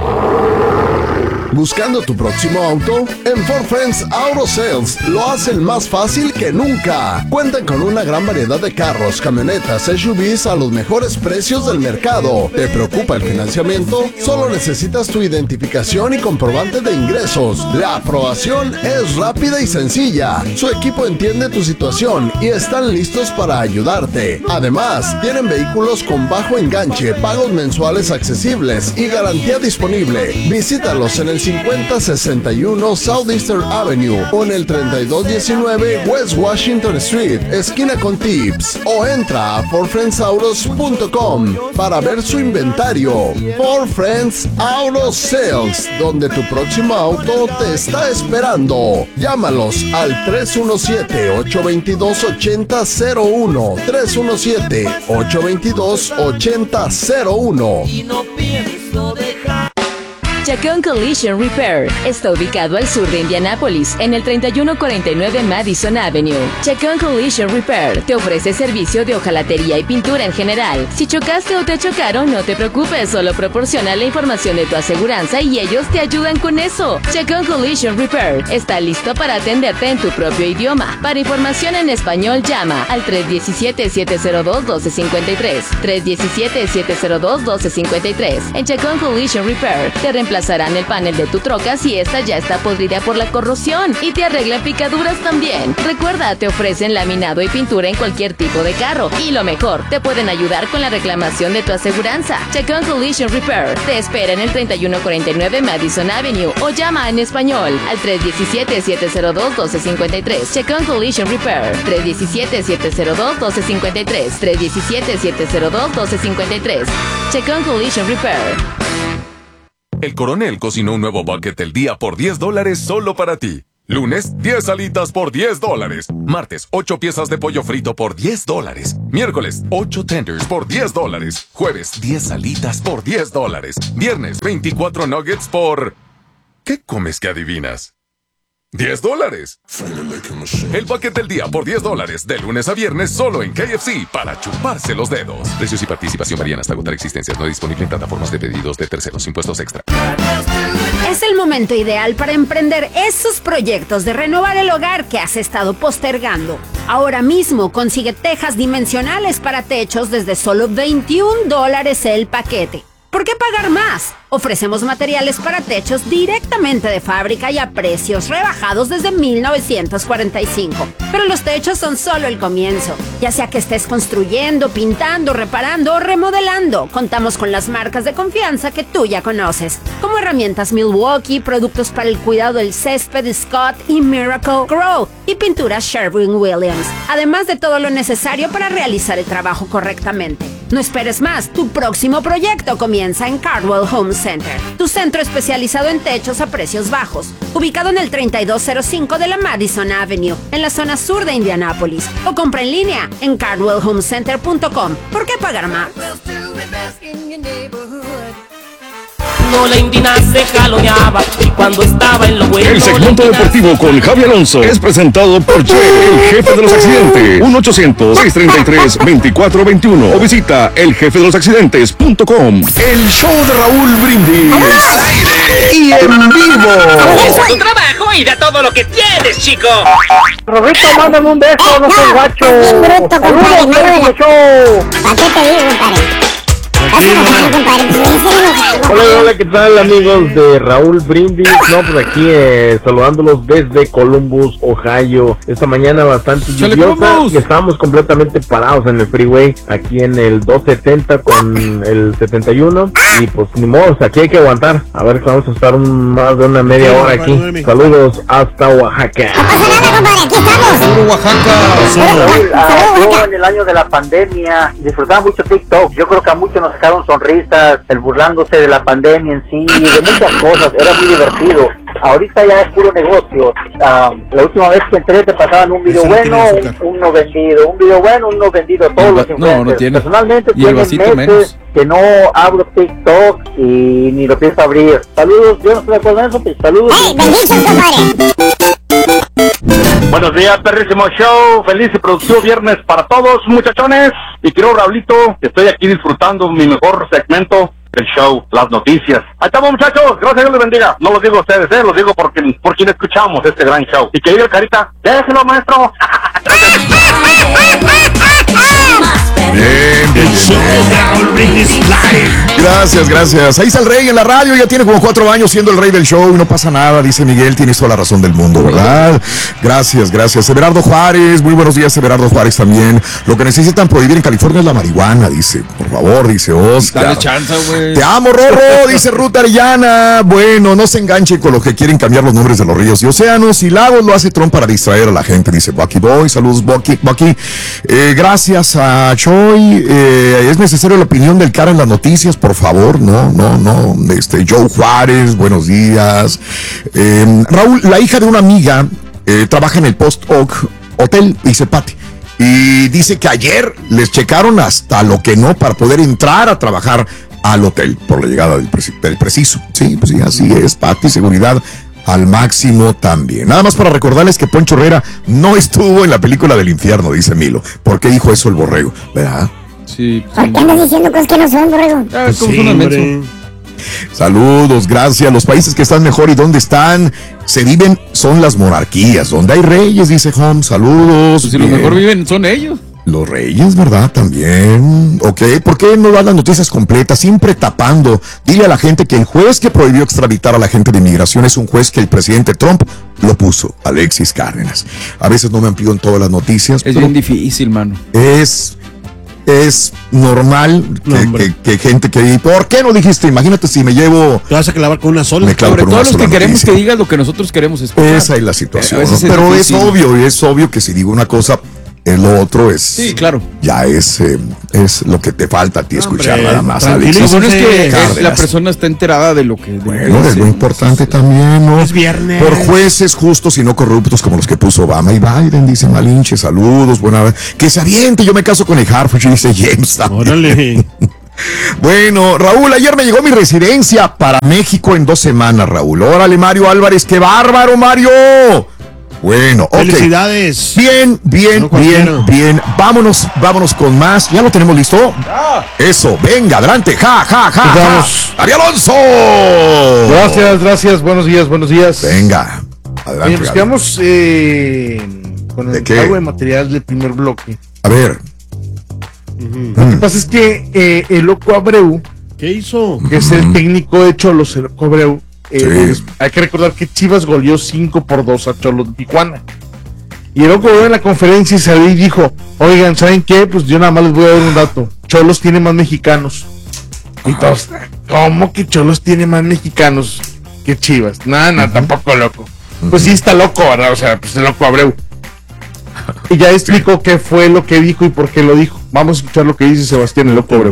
¿Buscando tu próximo auto? En Ford Friends Auto Sales lo hacen más fácil que nunca. Cuentan con una gran variedad de carros, camionetas, S U Vs a los mejores precios del mercado. ¿Te preocupa el financiamiento? Solo necesitas tu identificación y comprobante de ingresos. La aprobación es rápida y sencilla. Su equipo entiende tu situación y están listos para ayudarte. Además, tienen vehículos con bajo enganche, pagos mensuales accesibles y garantía disponible. Visítalos en el cincuenta sesenta y uno Southeastern Avenue o en el treinta y dos diecinueve West Washington Street, esquina con Tips, o entra a ford friends autos punto com para ver su inventario. Ford Friends Auto Sales, donde tu próximo auto te está esperando. Llámalos al tres uno siete, ocho dos dos, ocho cero cero uno, tres uno siete, ocho dos dos, ocho cero cero uno. Y no pienso dejar. Chacón Collision Repair está ubicado al sur de Indianápolis, en el treinta y uno cuarenta y nueve Madison Avenue. Chacón Collision Repair te ofrece servicio de hojalatería y pintura en general. Si chocaste o te chocaron, no te preocupes, solo proporciona la información de tu aseguranza y ellos te ayudan con eso. Chacón Collision Repair está listo para atenderte en tu propio idioma. Para información en español, llama al tres uno siete, siete cero dos, uno dos cinco tres, tres uno siete, siete cero dos, uno dos cinco tres. En Chacón Collision Repair te reemplazamos reemplazarán el panel de tu troca si esta ya está podrida por la corrosión y te arreglan picaduras también. Recuerda, te ofrecen laminado y pintura en cualquier tipo de carro. Y lo mejor, te pueden ayudar con la reclamación de tu aseguranza. Chacón Collision Repair te espera en el treinta y uno cuarenta y nueve Madison Avenue o llama en español al tres uno siete, siete cero dos, uno dos cinco tres. Chacón Collision Repair tres uno siete, siete cero dos, uno dos cinco tres. tres uno siete, siete cero dos, uno dos cinco tres. Chacón Collision Repair. El Coronel cocinó un nuevo bucket del día por diez dólares solo para ti. Lunes, diez alitas por diez dólares. Martes, ocho piezas de pollo frito por diez dólares. Miércoles, ocho tenders por diez dólares. Jueves, diez alitas por diez dólares. Viernes, veinticuatro nuggets por... ¿Qué comes que adivinas? diez dólares. El bucket del día por diez dólares. De lunes a viernes solo en K F C para chuparse los dedos. Precios y participación varían hasta agotar existencias. No disponible en plataformas de pedidos de terceros. Impuestos extra. Es el momento ideal para emprender esos proyectos de renovar el hogar que has estado postergando. Ahora mismo consigue tejas dimensionales para techos desde solo veintiún dólares el paquete. ¿Por qué pagar más? Ofrecemos materiales para techos directamente de fábrica y a precios rebajados desde mil novecientos cuarenta y cinco. Pero los techos son solo el comienzo. Ya sea que estés construyendo, pintando, reparando o remodelando, contamos con las marcas de confianza que tú ya conoces, como herramientas Milwaukee, productos para el cuidado del césped Scott y Miracle Grow y pinturas Sherwin-Williams, además de todo lo necesario para realizar el trabajo correctamente. No esperes más, tu próximo proyecto comienza en Cardwell Home Center, tu centro especializado en techos a precios bajos, ubicado en el treinta y dos cero cinco de la Madison Avenue, en la zona sur de Indianápolis, o compra en línea en cardwell home center punto com. ¿Por qué pagar más? No, la Indy se jaloneaba y cuando estaba en lo bueno. El segmento deportivo con Javi Alonso es presentado por Che, el jefe de los accidentes. uno ochocientos, seiscientos treinta y tres, veinticuatro veintiuno o visita el jefe de los accidentes punto com. El show de Raúl Brindis al aire y en vivo. Comienza tu trabajo y da todo lo que tienes, chico. Roberto, mándame un beso, eh, no seas guacho. Bien bruto, compadre, no de show. ¿Para qué te digo, compadre? Hola, hola, ¿qué tal, amigos de Raúl Brindis? No, pues aquí eh, saludándolos desde Columbus, Ohio. Esta mañana bastante lluviosa y estábamos completamente parados en el freeway, aquí en el doscientos setenta con el setenta y uno. Y pues ni modo, aquí hay que aguantar. A ver, vamos a estar un, más de una media hora aquí. Saludos hasta Oaxaca. ¡Puro Oaxaca! Yo en el año de la pandemia disfrutaba mucho TikTok. Yo creo que a muchos nos sacaron sonrisas, el burlándose de la pandemia en sí, de muchas cosas. Era muy divertido. Ahorita ya es puro negocio. Um, la última vez que entré te pasaban un video bueno, un, uno vendido, un video bueno, uno vendido, todos los influencers. No, no tiene. Personalmente tienen meses menos. que no abro TikTok y ni lo pienso abrir. Saludos, yo no estoy de acuerdo en eso, pues saludos. ¡Hey, benditos, compadre! Buenos días, perrísimo show. Feliz y productivo viernes para todos, muchachones. Y quiero, Raulito, que estoy aquí disfrutando mi mejor segmento del show, las noticias. Ahí estamos, muchachos. Gracias, Dios les bendiga. No los digo a ustedes, eh, los digo porque, por quien escuchamos este gran show. Y que diga el Carita, déjelo, maestro. Bien, bien, bien. Gracias, gracias. Ahí está el rey en la radio, ya tiene como cuatro años siendo el rey del show y no pasa nada, dice Miguel, tienes toda la razón del mundo, ¿verdad? Gracias, gracias. Everardo Juárez, muy buenos días, Everardo Juárez también. Lo que necesitan prohibir en California es la marihuana, dice. Por favor, dice Oscar. Dale chance, güey. Te amo, Rorro, dice Ruth Arellana. Bueno, no se enganche con los que quieren cambiar los nombres de los ríos y océanos y lagos, lo hace Trump para distraer a la gente, dice Bucky Boy. Saludos, Bucky. Bucky. Eh, gracias a Choi. Eh, es necesaria la opinión del cara en las noticias, por favor. No, no, no. Este, Joe Juárez, buenos días. Eh, Raúl, la hija de una amiga eh, trabaja en el Post Oak Hotel, dice Pati. Y dice que ayer les checaron hasta lo que no para poder entrar a trabajar al hotel por la llegada del, preci- del preciso. Sí, pues sí, así es, Pati, seguridad al máximo también. Nada más para recordarles que Poncho Herrera no estuvo en la película del infierno, dice Milo. ¿Por qué dijo eso el borrego? ¿Verdad? Sí. ¿Por qué andas diciendo cosas que no son, borrego? Ah, sí, hombre. Saludos, gracias. Los países que están mejor y donde están se viven son las monarquías. Donde hay reyes, dice Home. Saludos. Pues si los mejor viven son ellos. Los Reyes, ¿verdad? También. Ok, ¿por qué no dan las noticias completas? Siempre tapando. Dile a la gente que el juez que prohibió extraditar a la gente de inmigración es un juez que el presidente Trump lo puso, Alexis Cárdenas. A veces no me amplío en todas las noticias. Es bien difícil, mano. Es... Es normal que, No, que, que gente que... ¿Por qué no dijiste? Imagínate si me llevo... Te vas a clavar con una sola. Me clavo Sobre con todo una los que sola queremos noticia. que digas lo que nosotros queremos escuchar. Esa es la situación. A ¿no? veces es Pero difícil. es obvio, y es obvio que si digo una cosa, el otro es... Sí, claro. Ya es, eh, es lo que te falta a ti escuchar Hombre, nada más, tranquilo, Alex. Lo bueno es que Cárdenas. la persona está enterada de lo que... de lo que Bueno, es dice. lo importante también, ¿no? Es viernes. Por jueces justos y no corruptos como los que puso Obama y Biden, dice Malinche, saludos, buena... Que se aviente, yo me caso con el Harfuch, dice James. Órale. Bueno, Raúl, ayer me llegó mi residencia para México en dos semanas, Raúl. Órale, Mario Álvarez, qué bárbaro, Mario. Bueno, ok. Felicidades. Bien, bien, No cualquiera. bien, bien. Vámonos, vámonos con más. ¿Ya lo tenemos listo? Eso, venga, adelante. Ja, ja, ja. Pues ja. vamos. ¡Darío Alonso! Gracias, gracias. Buenos días, buenos días. Venga, adelante. Oye, pues Gaby. quedamos eh, con ¿De el qué? pago de material del primer bloque. A ver. Lo que pasa es que eh, el Loco Abreu, ¿Qué hizo? que es el técnico de Cholos, el Loco Abreu, eh, Sí. hay que recordar que Chivas goleó cinco por dos a Cholos de Tijuana. Y el Loco Abreu en la conferencia salió y dijo, oigan, ¿saben qué? Pues yo nada más les voy a dar un dato. Cholos tiene más mexicanos. Y todos, ¿cómo que Cholos tiene más mexicanos que Chivas? Nada, nada, tampoco loco. Pues sí está loco, ¿verdad? O sea, pues el Loco Abreu. Y ya explicó qué fue lo que dijo y por qué lo dijo. Vamos a escuchar lo que dice Sebastián el Loco Abreu.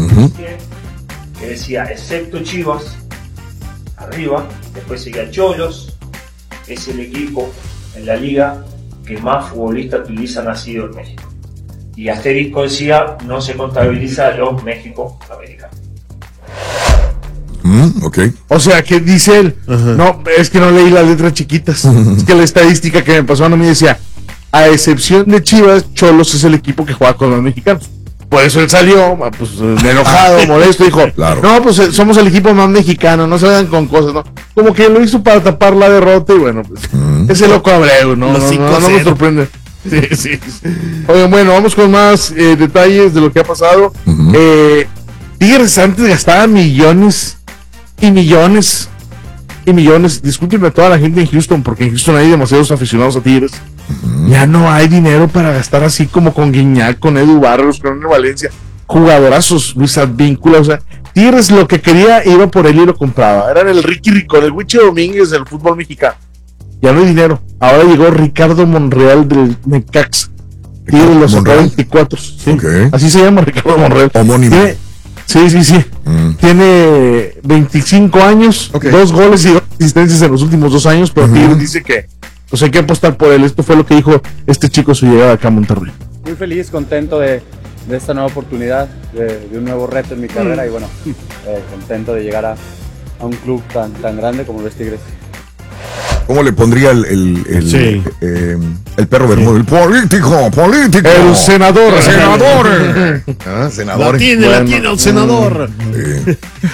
Que decía, excepto Chivas, arriba, después seguía Cholos, es el equipo en la liga que más futbolistas utiliza nacido en México. Y asterisco decía, no se contabiliza los México americanos. Mm, ok. O sea, que dice él, no, es que no leí las letras chiquitas. Es que la estadística que me pasó a mí decía, a excepción de Chivas, Cholos es el equipo que juega con los mexicanos. Por eso él salió, pues enojado, molesto, dijo, Claro. no, pues eh, somos el equipo más mexicano, no se vayan con cosas, ¿no? Como que lo hizo para tapar la derrota y bueno, pues ese Loco Abreu, ¿no? Los No, cinco no, a no me cero. sorprende. Sí, sí. Oigan, bueno, vamos con más eh, detalles de lo que ha pasado. eh, Tigres antes gastaba millones y millones y millones. Discúlpenme a toda la gente en Houston, porque en Houston hay demasiados aficionados a Tigres. Ya no hay dinero para gastar así como con Guiñac, con Edu Barros, con René Valencia, jugadorazos, Luis Advíncula. O sea, Tigres lo que quería iba por él y lo compraba. Eran el Ricky Ricón, el Huiche Domínguez del fútbol mexicano. Ya no hay dinero. Ahora llegó Ricardo Monreal del Necaxa. Tigres lo sacó Monreal. veinticuatro. Sí. Ok. Así se llama Ricardo Monreal. Homónimo. Tiene- sí, sí, sí. Tiene veinticinco años, Ok. dos goles y dos asistencias en los últimos dos años, pero Tigres dice que pues hay que apostar por él. Esto fue lo que dijo este chico a su llegada acá a Monterrey. Muy feliz, contento de, de esta nueva oportunidad, de, de un nuevo reto en mi carrera y bueno, eh, contento de llegar a, a un club tan, tan grande como los Tigres. ¿Cómo le pondría el, el, el, Sí. eh, el perro Bermudo? El político, político. El senador. El senador. Ah, senador. La tiene, la Bueno. tiene el senador. Sí.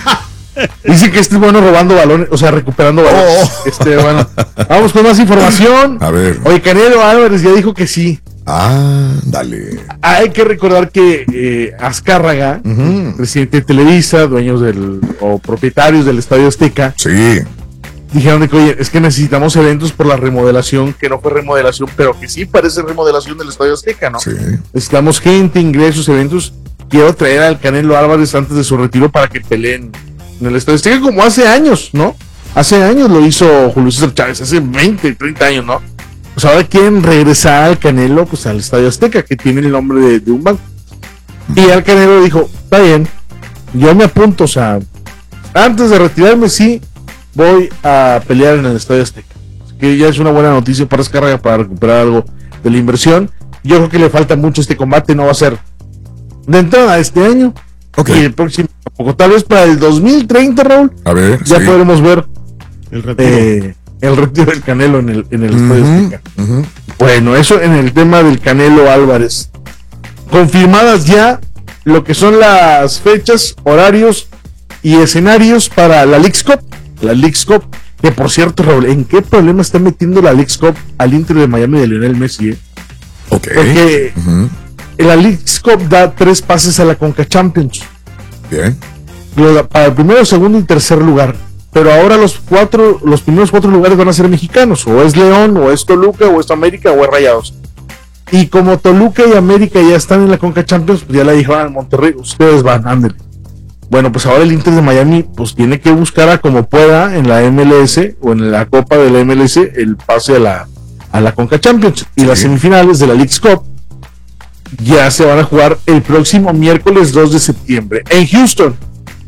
Dice que este es bueno robando balones, o sea, recuperando balones. Oh. Este, bueno, vamos con más información. A ver. Oye, Canelo Álvarez ya dijo que sí. Ah, dale. Hay que recordar que eh, Azcárraga, Ujú. presidente de Televisa, dueños del o propietarios del Estadio Azteca, Sí. dijeron de que, oye, es que necesitamos eventos por la remodelación, que no fue remodelación, pero que sí parece remodelación del Estadio Azteca, ¿no? Sí. Necesitamos gente, ingresos, eventos. Quiero traer al Canelo Álvarez antes de su retiro para que peleen en el Estadio Azteca, como hace años, ¿no? Hace años lo hizo Julio César Chávez, hace veinte, treinta años, ¿no? Pues ahora quieren regresar al Canelo, pues al Estadio Azteca, que tiene el nombre de, de un banco. Y al Canelo dijo, está bien, yo me apunto, o sea, antes de retirarme, sí, voy a pelear en el Estadio Azteca. Así que ya es una buena noticia para Azcárraga para recuperar algo de la inversión. Yo creo que le falta mucho este combate, no va a ser de entrada este año. Ok. Y el próximo, tampoco, tal vez para el dos mil treinta, Raúl, A ver. ya sí. podremos ver El retiro. eh, el retiro del Canelo en el, en el Estadio Ujú, Azteca. ujú. Bueno, eso en el tema del Canelo Álvarez. Confirmadas ya lo que son las fechas, horarios y escenarios para la Leagues Cup. La Leagues Cup, que por cierto, Raúl, ¿en qué problema está metiendo la Leagues Cup al Inter de Miami de Lionel Messi? eh? Ok. Porque Ujú. la Leagues Cup da tres pases a la Conca Champions. Bien. Para el primero, segundo y tercer lugar. Pero ahora los cuatro, los primeros cuatro lugares van a ser mexicanos. O es León, o es Toluca, o es América, o es Rayados. Y como Toluca y América ya están en la Conca Champions, pues ya le dijeron al Monterrey, ustedes van, ándale. Bueno, pues ahora el Inter de Miami pues tiene que buscar a como pueda en la M L S o en la Copa de la M L S el pase a la, a la Conca Champions. Y sí. Las semifinales de la Leagues Cup ya se van a jugar el próximo miércoles dos de septiembre en Houston.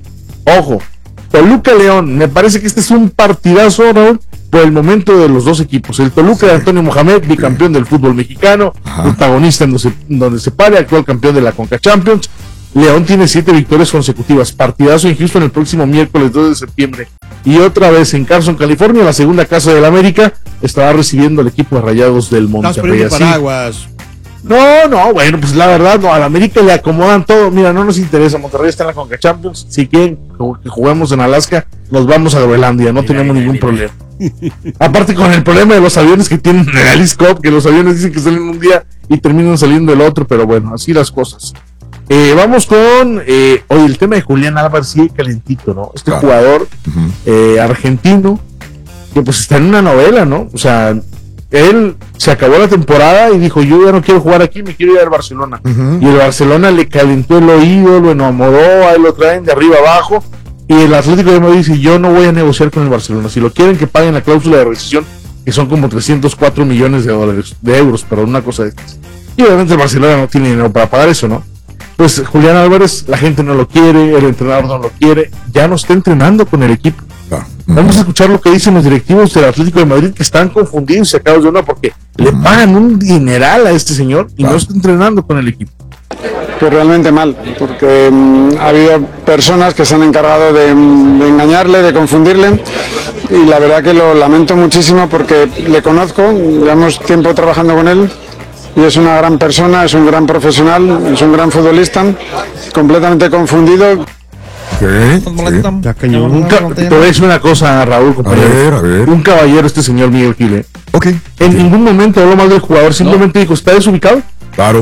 Ojo, Toluca León, me parece que este es un partidazo, Raúl, por el momento de los dos equipos. El Toluca sí. de Antonio Mohamed, bicampeón sí. del fútbol mexicano, Ajá. protagonista en donde se, donde se pare, actual campeón de la Conca Champions. León tiene siete victorias consecutivas. Partidazo en Houston el próximo miércoles dos de septiembre. Y otra vez en Carson, California, la segunda casa del América estará recibiendo al equipo de Rayados del Monterrey. Estás paraguas. No, no, bueno, pues la verdad, no, al América le acomodan todo. Mira, no nos interesa, Monterrey está en la Conca Champions. Si quieren que juguemos en Alaska, nos vamos a Groenlandia, no mira, tenemos mira, ningún mira. problema. Aparte con el problema de los aviones que tienen en el Leagues, que los aviones dicen que salen un día y terminan saliendo el otro, pero bueno, así las cosas. Eh, vamos con, eh, oye, el tema de Julián Álvarez sigue calentito, ¿no? Este claro. jugador uh-huh. eh, argentino que pues está en una novela, ¿no? O sea, él se acabó la temporada y dijo, yo ya no quiero jugar aquí, me quiero ir al Barcelona. Uh-huh. Y el Barcelona le calentó el oído, lo enamoró, ahí lo traen de arriba abajo. Y el Atlético de Madrid dice, yo no voy a negociar con el Barcelona. Si lo quieren, que paguen la cláusula de rescisión, que son como trescientos cuatro millones de dólares, de euros, pero una cosa de estas. Y obviamente el Barcelona no tiene dinero para pagar eso, ¿no? Pues Julián Álvarez, la gente no lo quiere, el entrenador no lo quiere, ya no está entrenando con el equipo. Ah, uh-huh. Vamos a escuchar lo que dicen los directivos del Atlético de Madrid, que están confundidos y sacados de una porque uh-huh. le pagan un dineral a este señor y ah. no está entrenando con el equipo. Pues realmente mal, porque um, ha habido personas que se han encargado de, de engañarle, de confundirle, y la verdad que lo lamento muchísimo porque le conozco, llevamos tiempo trabajando con él. Y es una gran persona, es un gran profesional, es un gran futbolista, completamente confundido. ¿Qué? Sí. Un ca- te voy a decir una cosa, Raúl, compañero. A ver, a ver. Un caballero este señor Miguel Gil. Ok. En okay. ningún momento habló mal del jugador, simplemente no. dijo, ¿está desubicado? Claro.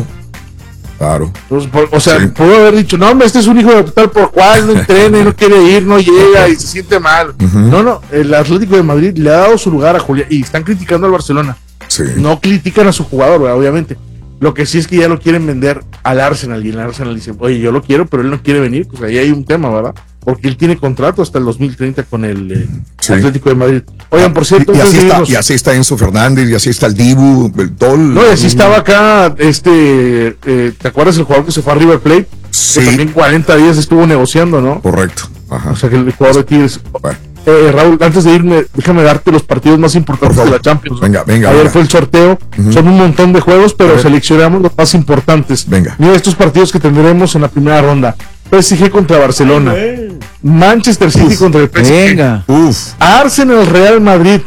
Claro. Pues, por, o sea, sí. pudo haber dicho, no, hombre, este es un hijo de tal por cual, no entrena, no quiere ir, no llega y se siente mal. Uh-huh. No, no, el Atlético de Madrid le ha dado su lugar a Julián y están criticando al Barcelona. Sí. No critican a su jugador, ¿verdad? Obviamente. Lo que sí es que ya lo quieren vender al Arsenal y el Arsenal dice, oye, yo lo quiero, pero él no quiere venir. Pues ahí hay un tema, ¿verdad? Porque él tiene contrato hasta el dos mil treinta con el eh, sí. Atlético de Madrid. Oigan, por cierto, y, y, así está, y así está Enzo Fernández, y así está el Dibu, el Tol. No, y así estaba acá, este, eh, ¿te acuerdas el jugador que se fue a River Plate? Sí. Que también cuarenta días estuvo negociando, ¿no? Correcto. Ajá. O sea que el jugador de Tigres. Bueno. Eh, Raúl, antes de irme, déjame darte los partidos más importantes de la Champions. Venga, venga. Ayer venga. fue el sorteo, uh-huh. son un montón de juegos, pero seleccionamos los más importantes. Venga. Mira estos partidos que tendremos en la primera ronda. P S G contra Barcelona. Ay, Manchester City Uf, contra el P S G. Venga. Uf. Arsenal, Real Madrid.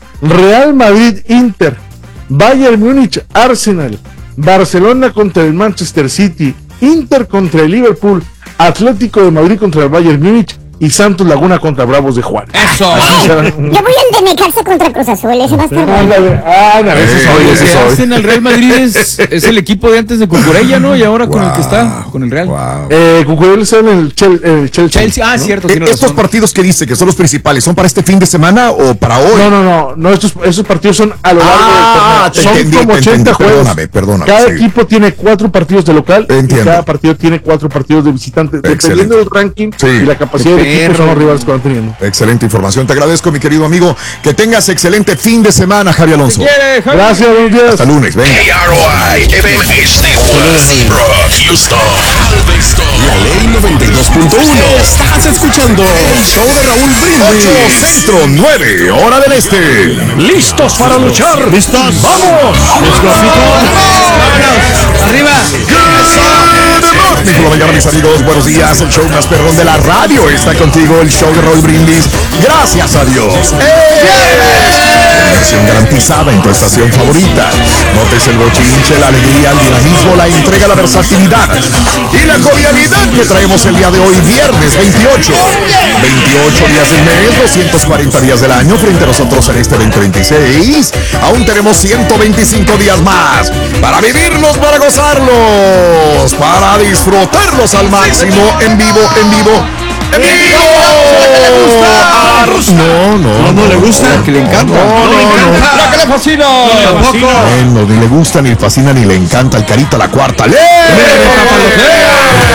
Real Madrid, Inter. Bayern Múnich, Arsenal. Barcelona contra el Manchester City. Inter contra el Liverpool. Atlético de Madrid contra el Bayern Múnich. Y Santos Laguna contra Bravos de Juárez. ¡Eso! Yo voy al de Necaxa contra Cruz Azul, ese va a estar bueno. Ah, no, ese soy, ese soy. Hacen el Real Madrid es, es el equipo de antes de Cucurella, ¿no? Y ahora wow, con el que está, con el Real. Wow. Eh, Cucurella está en el, Chel, el Chelsea. Chelsea. Ah, ¿no? Cierto. Eh, ¿Estos razón. partidos que dice que son los principales son para este fin de semana o para hoy? No, no, no. no estos, esos partidos son a lo largo ah, del torneo. Son entendí, como ochenta entendí, juegos. Perdóname, perdóname. Cada sí. equipo tiene cuatro partidos de local Entiendo. y cada partido tiene cuatro partidos de visitante. Excelente. Dependiendo del ranking sí. y la capacidad del equipo son los rivales que van teniendo. Excelente información. Te agradezco, mi querido amigo. Que tengas excelente fin de semana, Javi Alonso. Quiere, Javi. Gracias, buenos días. Hasta lunes. Venga. K R O I M M Seabrook, Houston, Galveston. La Ley noventa y dos punto uno. Estás escuchando el show de Raúl Brindis. ocho Centro, nueve Hora del Este. ¿Listos para luchar? ¿Listos? ¡Vamos! ¡Let's go, ¡Vámonos! ¡Arriba! Good viernes por la mañana, mis amigos, buenos días. El show más perrón de la radio está contigo, el show de Raúl Brindis. Gracias a Dios. Versión garantizada en tu estación favorita. Notes el bochinche, la alegría, el dinamismo, la entrega, la versatilidad y la jovialidad que traemos el día de hoy, viernes veintiocho. veintiocho días del mes, doscientos cuarenta días del año frente a nosotros en este veinte veintiséis. Aún tenemos ciento veinticinco días más para vivirlos, para gozarlos, para disfrutarlos al máximo, en vivo, en vivo. ¡En vivo! No, no, no, no le gusta. La que le encanta. No, no, no. La que le fascina. Bueno, ni le gusta, ni le fascina, ni le encanta el Carita la cuarta. ¡Lee!